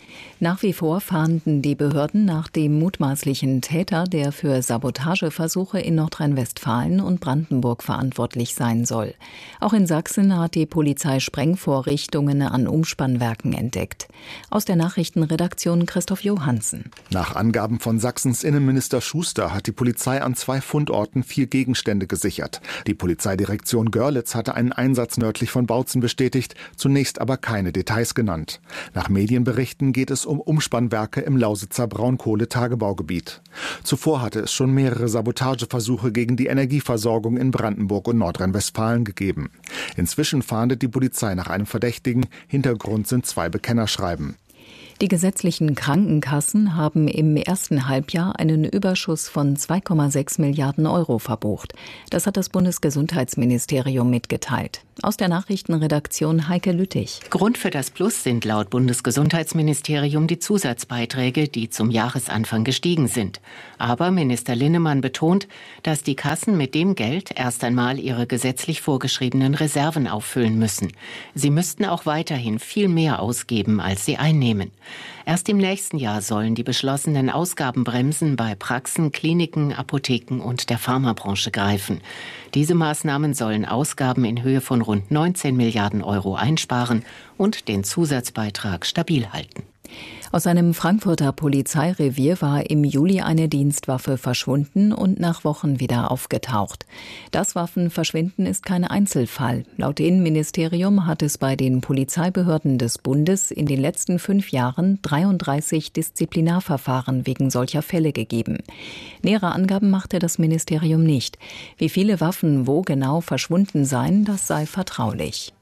Nach wie vor fahnden die Behörden nach dem mutmaßlichen Täter, der für Sabotageversuche in Nordrhein-Westfalen und Brandenburg verantwortlich sein soll. Auch in Sachsen hat die Polizei Sprengvorrichtungen an Umspannwerken entdeckt. Aus der Nachrichtenredaktion Christoph Johansen. Nach Angaben von Sachsens Innenminister Schuster hat die Polizei an 2 Fundorten 4 Gegenstände gesichert. Die Polizeidirektion Görlitz hatte einen Einsatz nördlich von Bautzen bestätigt, zunächst aber keine Details genannt. Nach Medienberichten geht es um Umspannwerke im Lausitzer Braunkohletagebaugebiet. Zuvor hatte es schon mehrere Sabotageversuche gegen die Energieversorgung in Brandenburg und Nordrhein-Westfalen gegeben. Inzwischen fahndet die Polizei nach einem Verdächtigen. Hintergrund sind 2 Bekennerschreiben. Die gesetzlichen Krankenkassen haben im ersten Halbjahr einen Überschuss von 2,6 Milliarden Euro verbucht. Das hat das Bundesgesundheitsministerium mitgeteilt. Aus der Nachrichtenredaktion Heike Lüttich. Grund für das Plus sind laut Bundesgesundheitsministerium die Zusatzbeiträge, die zum Jahresanfang gestiegen sind. Aber Minister Linnemann betont, dass die Kassen mit dem Geld erst einmal ihre gesetzlich vorgeschriebenen Reserven auffüllen müssen. Sie müssten auch weiterhin viel mehr ausgeben, als sie einnehmen. Erst im nächsten Jahr sollen die beschlossenen Ausgabenbremsen bei Praxen, Kliniken, Apotheken und der Pharmabranche greifen. Diese Maßnahmen sollen Ausgaben in Höhe von rund 19 Milliarden Euro einsparen und den Zusatzbeitrag stabil halten. Aus einem Frankfurter Polizeirevier war im Juli eine Dienstwaffe verschwunden und nach Wochen wieder aufgetaucht. Das Waffenverschwinden ist kein Einzelfall. Laut Innenministerium hat es bei den Polizeibehörden des Bundes in den letzten 5 Jahren 33 Disziplinarverfahren wegen solcher Fälle gegeben. Nähere Angaben machte das Ministerium nicht. Wie viele Waffen wo genau verschwunden seien, das sei vertraulich.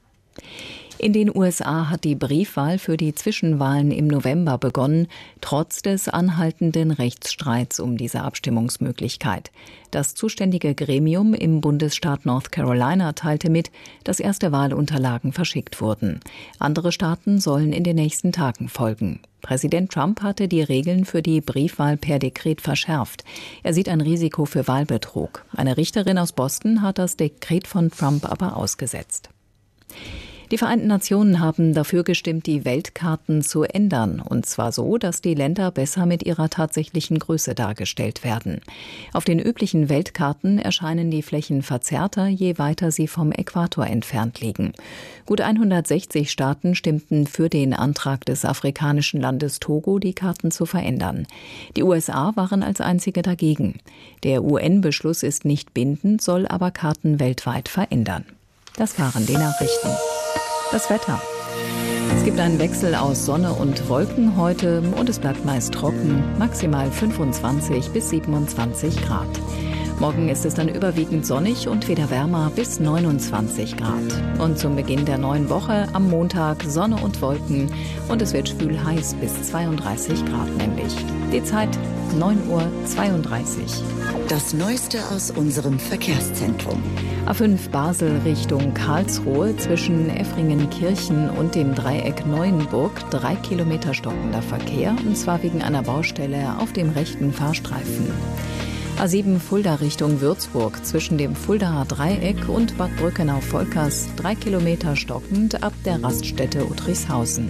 In den USA hat die Briefwahl für die Zwischenwahlen im November begonnen, trotz des anhaltenden Rechtsstreits um diese Abstimmungsmöglichkeit. Das zuständige Gremium im Bundesstaat North Carolina teilte mit, dass erste Wahlunterlagen verschickt wurden. Andere Staaten sollen in den nächsten Tagen folgen. Präsident Trump hatte die Regeln für die Briefwahl per Dekret verschärft. Er sieht ein Risiko für Wahlbetrug. Eine Richterin aus Boston hat das Dekret von Trump aber ausgesetzt. Die Vereinten Nationen haben dafür gestimmt, die Weltkarten zu ändern, und zwar so, dass die Länder besser mit ihrer tatsächlichen Größe dargestellt werden. Auf den üblichen Weltkarten erscheinen die Flächen verzerrter, je weiter sie vom Äquator entfernt liegen. Gut 160 Staaten stimmten für den Antrag des afrikanischen Landes Togo, die Karten zu verändern. Die USA waren als einzige dagegen. Der UN-Beschluss ist nicht bindend, soll aber Karten weltweit verändern. Das waren die Nachrichten. Das Wetter. Es gibt einen Wechsel aus Sonne und Wolken heute und es bleibt meist trocken, maximal 25 bis 27 Grad. Morgen ist es dann überwiegend sonnig und wieder wärmer bis 29 Grad. Und zum Beginn der neuen Woche am Montag Sonne und Wolken und es wird schwül heiß bis 32 Grad nämlich. Die Zeit 9:32 Uhr. Das Neueste aus unserem Verkehrszentrum. A5 Basel Richtung Karlsruhe zwischen Effringen-Kirchen und dem Dreieck Neuenburg 3 Kilometer stockender Verkehr, und zwar wegen einer Baustelle auf dem rechten Fahrstreifen. A7 Fulda Richtung Würzburg zwischen dem Fuldaer Dreieck und Bad Brückenau-Volkers 3 Kilometer stockend ab der Raststätte Uttrichshausen.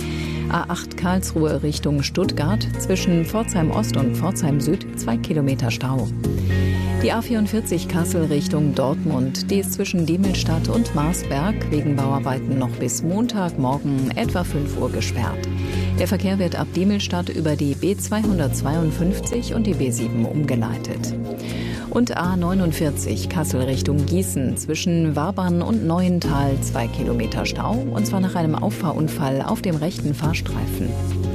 A8 Karlsruhe Richtung Stuttgart zwischen Pforzheim Ost und Pforzheim Süd 2 Kilometer Stau. Die A44 Kassel Richtung Dortmund, die ist zwischen Diemelstadt und Marsberg wegen Bauarbeiten noch bis Montagmorgen etwa 5 Uhr gesperrt. Der Verkehr wird ab Diemelstadt über die B252 und die B7 umgeleitet. Und A49 Kassel Richtung Gießen zwischen Wabern und Neuental 2 Kilometer Stau, und zwar nach einem Auffahrunfall auf dem rechten Fahrstreifen.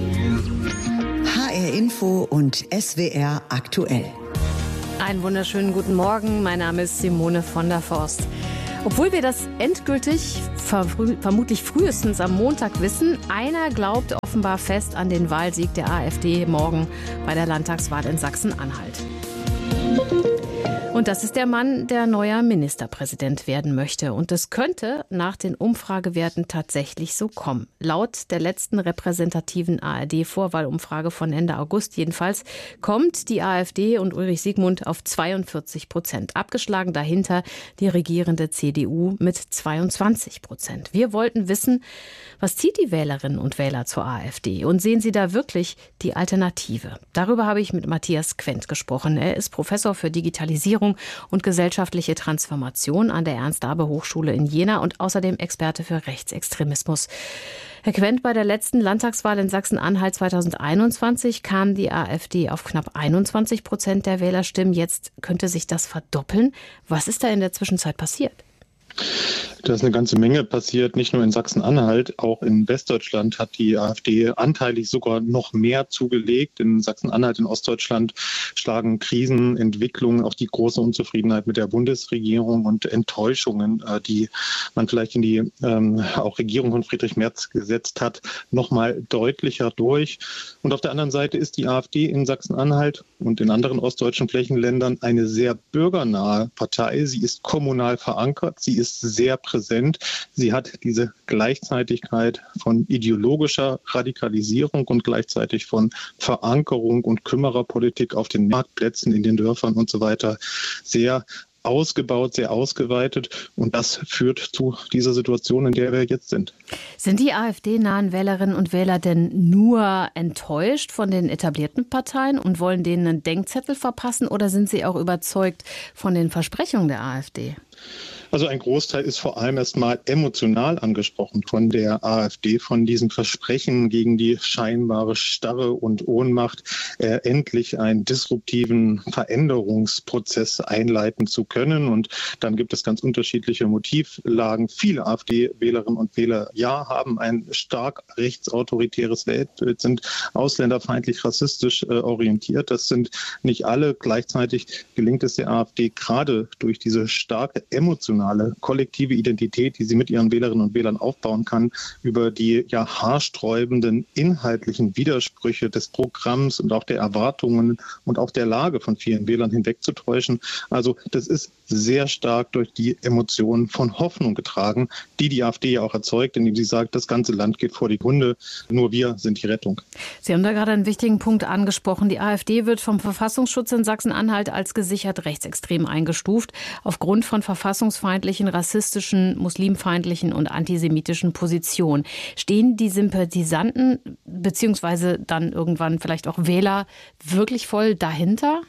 HR Info und SWR aktuell. Einen wunderschönen guten Morgen, mein Name ist Simone von der Forst. Obwohl wir das endgültig vermutlich frühestens am Montag wissen, einer glaubt offenbar fest an den Wahlsieg der AfD morgen bei der Landtagswahl in Sachsen-Anhalt. Und das ist der Mann, der neuer Ministerpräsident werden möchte. Und es könnte nach den Umfragewerten tatsächlich so kommen. Laut der letzten repräsentativen ARD-Vorwahlumfrage von Ende August jedenfalls kommt die AfD und Ulrich Siegmund auf 42%. Abgeschlagen dahinter die regierende CDU mit 22%. Wir wollten wissen, was zieht die Wählerinnen und Wähler zur AfD? Und sehen sie da wirklich die Alternative? Darüber habe ich mit Matthias Quent gesprochen. Er ist Professor für Digitalisierung und gesellschaftliche Transformation an der Ernst-Abbe-Hochschule in Jena und außerdem Experte für Rechtsextremismus. Herr Quent, bei der letzten Landtagswahl in Sachsen-Anhalt 2021 kam die AfD auf knapp 21% der Wählerstimmen. Jetzt könnte sich das verdoppeln. Was ist da in der Zwischenzeit passiert? Da ist eine ganze Menge passiert, nicht nur in Sachsen-Anhalt, auch in Westdeutschland hat die AfD anteilig sogar noch mehr zugelegt. In Sachsen-Anhalt, in Ostdeutschland schlagen Krisenentwicklungen, auch die große Unzufriedenheit mit der Bundesregierung und Enttäuschungen, die man vielleicht in die auch Regierung von Friedrich Merz gesetzt hat, noch mal deutlicher durch. Und auf der anderen Seite ist die AfD in Sachsen-Anhalt und in anderen ostdeutschen Flächenländern eine sehr bürgernahe Partei. Sie ist kommunal verankert, sie ist sehr präsent. Sie hat diese Gleichzeitigkeit von ideologischer Radikalisierung und gleichzeitig von Verankerung und Kümmererpolitik auf den Marktplätzen, in den Dörfern und so weiter sehr ausgebaut, sehr ausgeweitet. Und das führt zu dieser Situation, in der wir jetzt sind. Sind die AfD-nahen Wählerinnen und Wähler denn nur enttäuscht von den etablierten Parteien und wollen denen einen Denkzettel verpassen oder sind sie auch überzeugt von den Versprechungen der AfD? Also ein Großteil ist vor allem erstmal emotional angesprochen von der AfD, von diesem Versprechen gegen die scheinbare Starre und Ohnmacht, endlich einen disruptiven Veränderungsprozess einleiten zu können. Und dann gibt es ganz unterschiedliche Motivlagen. Viele AfD-Wählerinnen und Wähler, ja, haben ein stark rechtsautoritäres Weltbild, sind ausländerfeindlich rassistisch orientiert. Das sind nicht alle. Gleichzeitig gelingt es der AfD gerade durch diese starke emotionale kollektive Identität, die sie mit ihren Wählerinnen und Wählern aufbauen kann, über die ja haarsträubenden inhaltlichen Widersprüche des Programms und auch der Erwartungen und auch der Lage von vielen Wählern hinwegzutäuschen. Also das ist sehr stark durch die Emotionen von Hoffnung getragen, die AfD ja auch erzeugt, indem sie sagt, das ganze Land geht vor die Hunde, nur wir sind die Rettung. Sie haben da gerade einen wichtigen Punkt angesprochen. Die AfD wird vom Verfassungsschutz in Sachsen-Anhalt als gesichert rechtsextrem eingestuft, aufgrund von verfassungsfeindlichen, rassistischen, muslimfeindlichen und antisemitischen Positionen. Stehen die Sympathisanten bzw. dann irgendwann vielleicht auch Wähler wirklich voll dahinter?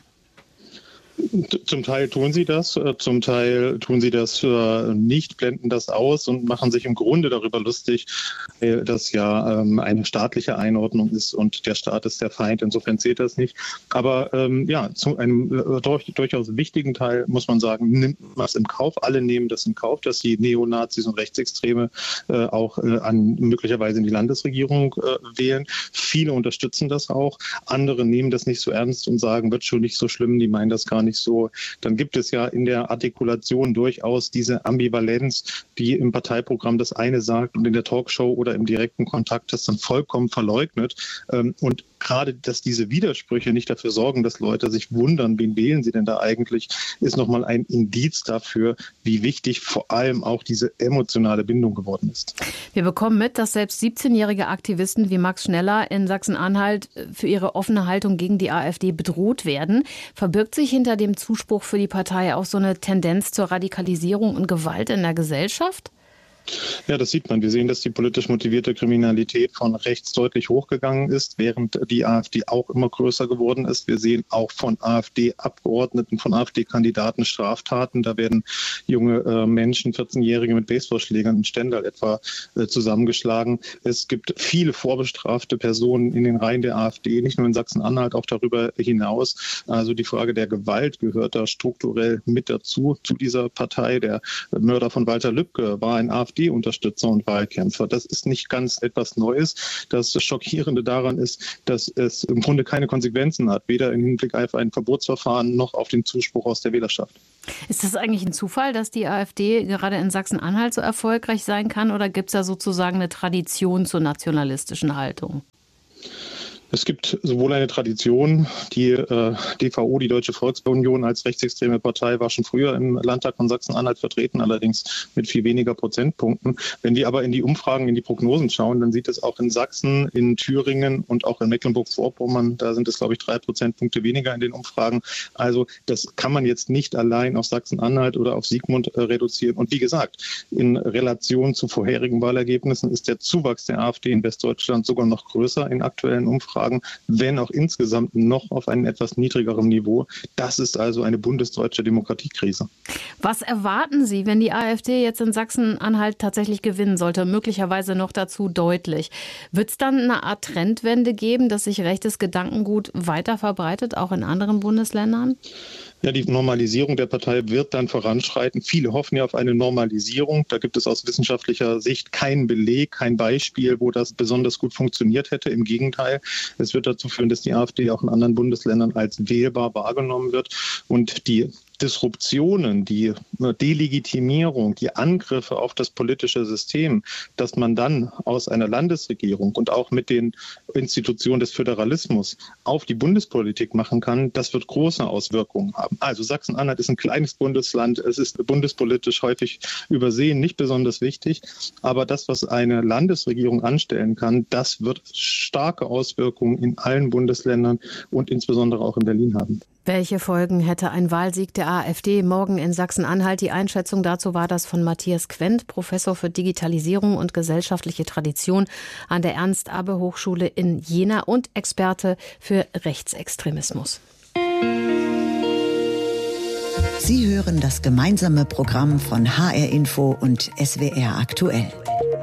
Zum Teil tun sie das, zum Teil tun sie das nicht, blenden das aus und machen sich im Grunde darüber lustig, dass ja eine staatliche Einordnung ist und der Staat ist der Feind. Insofern zählt das nicht. Aber ja, zu einem durchaus wichtigen Teil muss man sagen, nimmt man es in Kauf. Alle nehmen das in Kauf, dass die Neonazis und Rechtsextreme auch möglicherweise in die Landesregierung wählen. Viele unterstützen das auch. Andere nehmen das nicht so ernst und sagen, wird schon nicht so schlimm, die meinen das gar nicht so. Dann gibt es ja in der Artikulation durchaus diese Ambivalenz, die im Parteiprogramm das eine sagt und in der Talkshow oder im direkten Kontakt das dann vollkommen verleugnet. Und gerade, dass diese Widersprüche nicht dafür sorgen, dass Leute sich wundern, wen wählen sie denn da eigentlich, ist nochmal ein Indiz dafür, wie wichtig vor allem auch diese emotionale Bindung geworden ist. Wir bekommen mit, dass selbst 17-jährige Aktivisten wie Max Schneller in Sachsen-Anhalt für ihre offene Haltung gegen die AfD bedroht werden. Verbirgt sich hinter dem Zuspruch für die Partei auch so eine Tendenz zur Radikalisierung und Gewalt in der Gesellschaft? Ja, das sieht man. Wir sehen, dass die politisch motivierte Kriminalität von rechts deutlich hochgegangen ist, während die AfD auch immer größer geworden ist. Wir sehen auch von AfD-Abgeordneten, von AfD-Kandidaten Straftaten. Da werden junge Menschen, 14-Jährige mit Baseballschlägern in Stendal etwa zusammengeschlagen. Es gibt viele vorbestrafte Personen in den Reihen der AfD, nicht nur in Sachsen-Anhalt, auch darüber hinaus. Also die Frage der Gewalt gehört da strukturell mit dazu, zu dieser Partei. Der Mörder von Walter Lübcke war ein AfD-Unterstützer und Wahlkämpfer. Das ist nicht ganz etwas Neues. Das Schockierende daran ist, dass es im Grunde keine Konsequenzen hat, weder im Hinblick auf ein Verbotsverfahren noch auf den Zuspruch aus der Wählerschaft. Ist das eigentlich ein Zufall, dass die AfD gerade in Sachsen-Anhalt so erfolgreich sein kann, oder gibt es da sozusagen eine Tradition zur nationalistischen Haltung? Es gibt sowohl eine Tradition, die DVO, die Deutsche Volksunion als rechtsextreme Partei, war schon früher im Landtag von Sachsen-Anhalt vertreten, allerdings mit viel weniger Prozentpunkten. Wenn wir aber in die Umfragen, in die Prognosen schauen, dann sieht es auch in Sachsen, in Thüringen und auch in Mecklenburg-Vorpommern, da sind es, glaube ich, 3 Prozentpunkte weniger in den Umfragen. Also das kann man jetzt nicht allein auf Sachsen-Anhalt oder auf Siegmund reduzieren. Und wie gesagt, in Relation zu vorherigen Wahlergebnissen ist der Zuwachs der AfD in Westdeutschland sogar noch größer in aktuellen Umfragen, wenn auch insgesamt noch auf einem etwas niedrigeren Niveau. Das ist also eine bundesdeutsche Demokratiekrise. Was erwarten Sie, wenn die AfD jetzt in Sachsen-Anhalt tatsächlich gewinnen sollte, möglicherweise noch dazu deutlich? Wird es dann eine Art Trendwende geben, dass sich rechtes Gedankengut weiter verbreitet, auch in anderen Bundesländern? Ja, die Normalisierung der Partei wird dann voranschreiten. Viele hoffen ja auf eine Normalisierung. Da gibt es aus wissenschaftlicher Sicht keinen Beleg, kein Beispiel, wo das besonders gut funktioniert hätte. Im Gegenteil, es wird dazu führen, dass die AfD auch in anderen Bundesländern als wählbar wahrgenommen wird. Und die Disruptionen, die Delegitimierung, die Angriffe auf das politische System, dass man dann aus einer Landesregierung und auch mit den Institutionen des Föderalismus auf die Bundespolitik machen kann, das wird große Auswirkungen haben. Also Sachsen-Anhalt ist ein kleines Bundesland, es ist bundespolitisch häufig übersehen, nicht besonders wichtig, aber das, was eine Landesregierung anstellen kann, das wird starke Auswirkungen in allen Bundesländern und insbesondere auch in Berlin haben. Welche Folgen hätte ein Wahlsieg der AfD morgen in Sachsen-Anhalt? Die Einschätzung dazu war das von Matthias Quent, Professor für Digitalisierung und gesellschaftliche Tradition an der Ernst-Abbe-Hochschule in Jena und Experte für Rechtsextremismus. Sie hören das gemeinsame Programm von HR Info und SWR aktuell.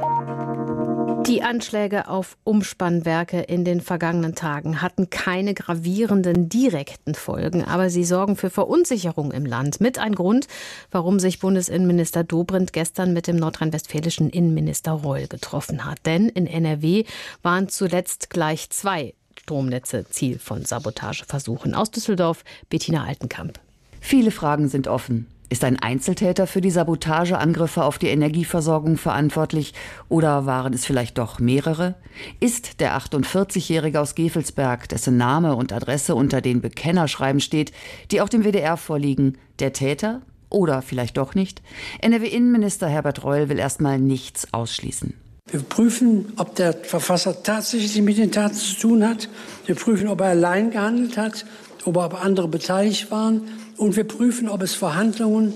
Die Anschläge auf Umspannwerke in den vergangenen Tagen hatten keine gravierenden direkten Folgen, aber sie sorgen für Verunsicherung im Land. Mit ein Grund, warum sich Bundesinnenminister Dobrindt gestern mit dem nordrhein-westfälischen Innenminister Reul getroffen hat. Denn in NRW waren zuletzt gleich 2 Stromnetze Ziel von Sabotageversuchen. Aus Düsseldorf, Bettina Altenkamp. Viele Fragen sind offen. Ist ein Einzeltäter für die Sabotageangriffe auf die Energieversorgung verantwortlich oder waren es vielleicht doch mehrere? Ist der 48-Jährige aus Gevelsberg, dessen Name und Adresse unter den Bekennerschreiben steht, die auch dem WDR vorliegen, der Täter oder vielleicht doch nicht? NRW-Innenminister Herbert Reul will erstmal nichts ausschließen. Wir prüfen, ob der Verfasser tatsächlich mit den Taten zu tun hat. Wir prüfen, ob er allein gehandelt hat, ob andere beteiligt waren. Und wir prüfen, ob es Verbindungen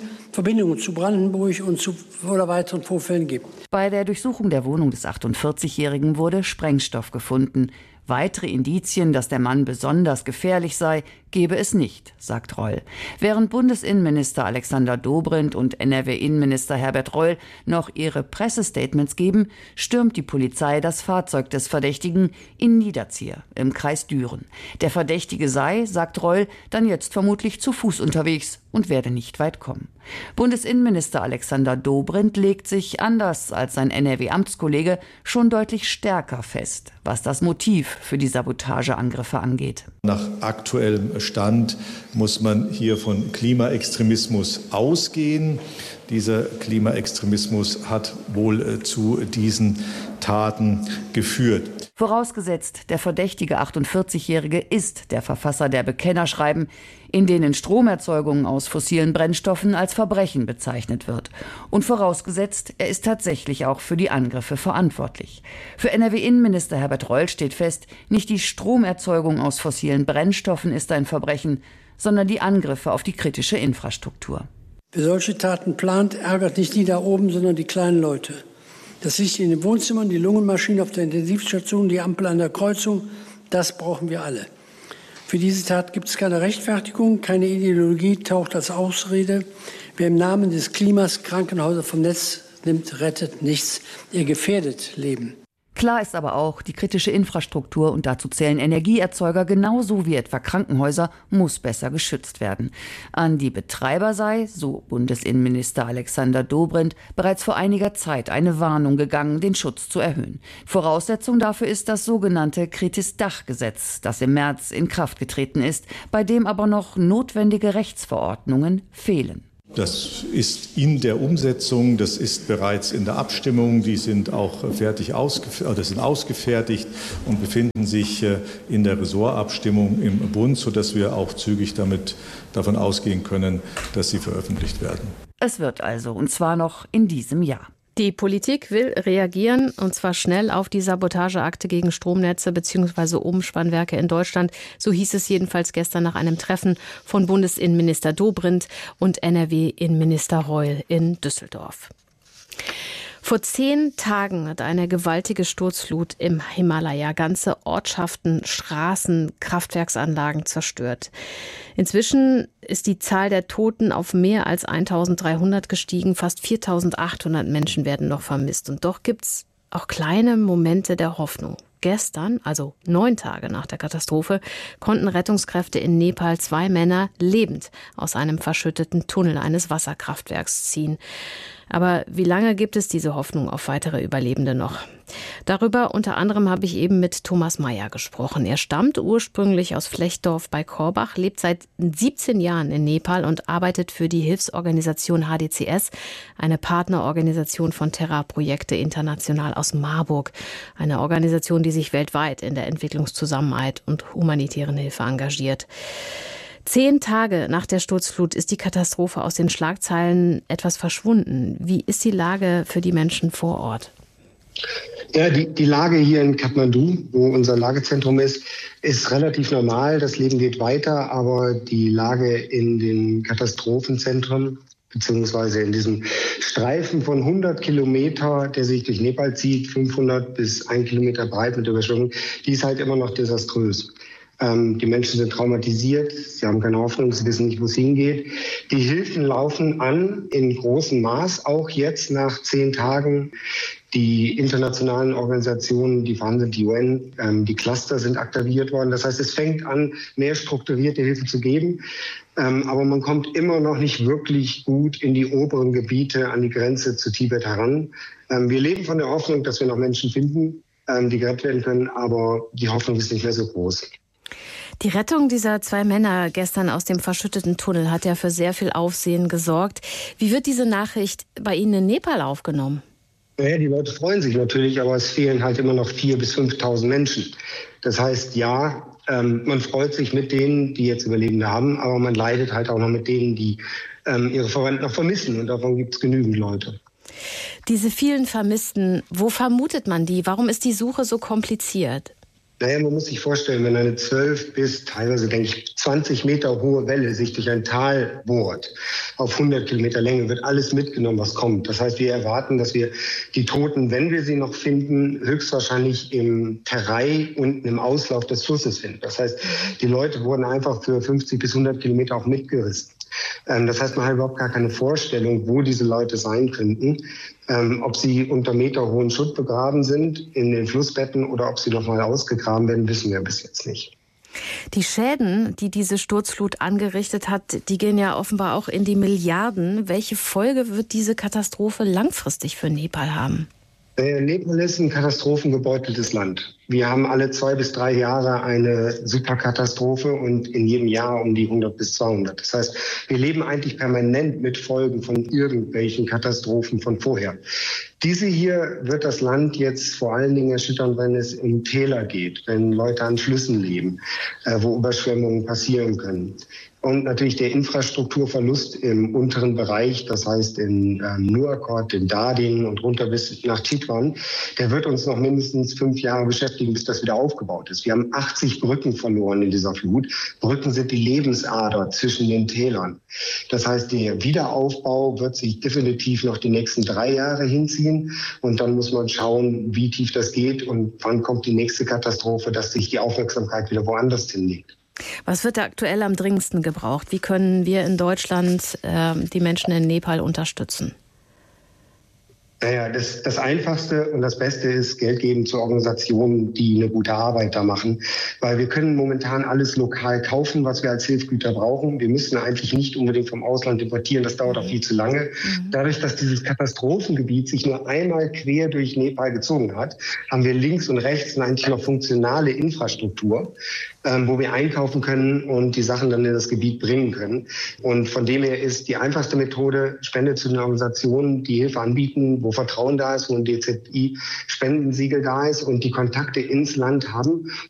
zu Brandenburg oder weiteren Vorfällen gibt. Bei der Durchsuchung der Wohnung des 48-Jährigen wurde Sprengstoff gefunden. Weitere Indizien, dass der Mann besonders gefährlich sei, gebe es nicht, sagt Reul. Während Bundesinnenminister Alexander Dobrindt und NRW-Innenminister Herbert Reul noch ihre Pressestatements geben, stürmt die Polizei das Fahrzeug des Verdächtigen in Niederzier im Kreis Düren. Der Verdächtige sei, sagt Reul, dann jetzt vermutlich zu Fuß unterwegs und werde nicht weit kommen. Bundesinnenminister Alexander Dobrindt legt sich, anders als sein NRW-Amtskollege, schon deutlich stärker fest, was das Motiv für die Sabotageangriffe angeht. Nach aktuellem Stand muss man hier von Klimaextremismus ausgehen. Dieser Klimaextremismus hat wohl zu diesen Taten geführt. Vorausgesetzt, der verdächtige 48-Jährige ist der Verfasser der Bekennerschreiben, in denen Stromerzeugung aus fossilen Brennstoffen als Verbrechen bezeichnet wird. Und vorausgesetzt, er ist tatsächlich auch für die Angriffe verantwortlich. Für NRW-Innenminister Herbert Reul steht fest, nicht die Stromerzeugung aus fossilen Brennstoffen ist ein Verbrechen, sondern die Angriffe auf die kritische Infrastruktur. Wer solche Taten plant, ärgert nicht die da oben, sondern die kleinen Leute. Das Licht in den Wohnzimmern, die Lungenmaschine auf der Intensivstation, die Ampel an der Kreuzung, das brauchen wir alle. Für diese Tat gibt es keine Rechtfertigung, keine Ideologie taucht als Ausrede. Wer im Namen des Klimas Krankenhäuser vom Netz nimmt, rettet nichts. Er gefährdet Leben. Klar ist aber auch, die kritische Infrastruktur, und dazu zählen Energieerzeuger genauso wie etwa Krankenhäuser, muss besser geschützt werden. An die Betreiber sei, so Bundesinnenminister Alexander Dobrindt, bereits vor einiger Zeit eine Warnung gegangen, den Schutz zu erhöhen. Voraussetzung dafür ist das sogenannte Kritis-Dach-Gesetz, das im März in Kraft getreten ist, bei dem aber noch notwendige Rechtsverordnungen fehlen. Das ist in der Umsetzung, das ist bereits in der Abstimmung, die sind auch sind ausgefertigt und befinden sich in der Ressortabstimmung im Bund, sodass wir auch zügig davon ausgehen können, dass sie veröffentlicht werden. Es wird also, und zwar noch in diesem Jahr. Die Politik will reagieren, und zwar schnell auf die Sabotageakte gegen Stromnetze bzw. Umspannwerke in Deutschland. So hieß es jedenfalls gestern nach einem Treffen von Bundesinnenminister Dobrindt und NRW-Innenminister Reul in Düsseldorf. Vor 10 Tagen hat eine gewaltige Sturzflut im Himalaya ganze Ortschaften, Straßen, Kraftwerksanlagen zerstört. Inzwischen ist die Zahl der Toten auf mehr als 1.300 gestiegen. Fast 4.800 Menschen werden noch vermisst. Und doch gibt's auch kleine Momente der Hoffnung. Gestern, also 9 Tage nach der Katastrophe, konnten Rettungskräfte in Nepal 2 Männer lebend aus einem verschütteten Tunnel eines Wasserkraftwerks ziehen. Aber wie lange gibt es diese Hoffnung auf weitere Überlebende noch? Darüber unter anderem habe ich eben mit Thomas Meyer gesprochen. Er stammt ursprünglich aus Flechdorf bei Korbach, lebt seit 17 Jahren in Nepal und arbeitet für die Hilfsorganisation HDCS, eine Partnerorganisation von Terra Projekte International aus Marburg. Eine Organisation, die sich weltweit in der Entwicklungszusammenarbeit und humanitären Hilfe engagiert. 10 Tage nach der Sturzflut ist die Katastrophe aus den Schlagzeilen etwas verschwunden. Wie ist die Lage für die Menschen vor Ort? Ja, die Lage hier in Kathmandu, wo unser Lagezentrum ist relativ normal. Das Leben geht weiter, aber die Lage in den Katastrophenzentren beziehungsweise in diesem Streifen von 100 Kilometer, der sich durch Nepal zieht, 500 bis 1 Kilometer breit mit Überschwemmung, die ist halt immer noch desaströs. Die Menschen sind traumatisiert, sie haben keine Hoffnung, sie wissen nicht, wo es hingeht. Die Hilfen laufen an in großem Maß, auch jetzt nach 10 Tagen. Die internationalen Organisationen, die vorhanden sind, die UN, die Cluster sind aktiviert worden. Das heißt, es fängt an, mehr strukturierte Hilfe zu geben. Aber man kommt immer noch nicht wirklich gut in die oberen Gebiete an die Grenze zu Tibet heran. Wir leben von der Hoffnung, dass wir noch Menschen finden, die gerettet werden können, aber die Hoffnung ist nicht mehr so groß. Die Rettung dieser 2 Männer gestern aus dem verschütteten Tunnel hat ja für sehr viel Aufsehen gesorgt. Wie wird diese Nachricht bei Ihnen in Nepal aufgenommen? Naja, die Leute freuen sich natürlich, aber es fehlen halt immer noch 4.000 bis 5.000 Menschen. Das heißt, ja, man freut sich mit denen, die jetzt Überlebende haben, aber man leidet halt auch noch mit denen, die ihre Verwandten noch vermissen. Und davon gibt es genügend Leute. Diese vielen Vermissten, wo vermutet man die? Warum ist die Suche so kompliziert? Naja, man muss sich vorstellen, wenn eine 12 bis teilweise, denke ich, 20 Meter hohe Welle sich durch ein Tal bohrt, auf 100 Kilometer Länge, wird alles mitgenommen, was kommt. Das heißt, wir erwarten, dass wir die Toten, wenn wir sie noch finden, höchstwahrscheinlich im Terrai unten im Auslauf des Flusses finden. Das heißt, die Leute wurden einfach für 50 bis 100 Kilometer auch mitgerissen. Das heißt, man hat überhaupt gar keine Vorstellung, wo diese Leute sein könnten. Ob sie unter meterhohen Schutt begraben sind in den Flussbetten oder ob sie noch mal ausgegraben werden, wissen wir bis jetzt nicht. Die Schäden, die diese Sturzflut angerichtet hat, die gehen ja offenbar auch in die Milliarden. Welche Folge wird diese Katastrophe langfristig für Nepal haben? Nepal ist ein katastrophengebeuteltes Land. Wir haben alle 2 bis 3 Jahre eine Superkatastrophe und in jedem Jahr um die 100 bis 200. Das heißt, wir leben eigentlich permanent mit Folgen von irgendwelchen Katastrophen von vorher. Diese hier wird das Land jetzt vor allen Dingen erschüttern, wenn es in Täler geht, wenn Leute an Flüssen leben, wo Überschwemmungen passieren können. Und natürlich der Infrastrukturverlust im unteren Bereich, das heißt in Nuakchot, in Darding und runter bis nach Chitwan, der wird uns noch mindestens 5 Jahre beschäftigen, bis das wieder aufgebaut ist. Wir haben 80 Brücken verloren in dieser Flut. Brücken sind die Lebensader zwischen den Tälern. Das heißt, der Wiederaufbau wird sich definitiv noch die nächsten 3 Jahre hinziehen. Und dann muss man schauen, wie tief das geht und wann kommt die nächste Katastrophe, dass sich die Aufmerksamkeit wieder woanders hinlegt. Was wird da aktuell am dringendsten gebraucht? Wie können wir in Deutschland die Menschen in Nepal unterstützen? Naja, das Einfachste und das Beste ist Geld geben zu Organisationen, die eine gute Arbeit da machen. Weil wir können momentan alles lokal kaufen, was wir als Hilfsgüter brauchen. Wir müssen eigentlich nicht unbedingt vom Ausland importieren. Das dauert auch viel zu lange. Dadurch, dass dieses Katastrophengebiet sich nur einmal quer durch Nepal gezogen hat, haben wir links und rechts eigentlich noch funktionale Infrastruktur. wo wir einkaufen können und die Sachen dann in das Gebiet bringen können. Und von dem her ist die einfachste Methode, Spende zu den Organisationen, die Hilfe anbieten, wo Vertrauen da ist, wo ein DZI-Spendensiegel da ist und die Kontakte ins Land haben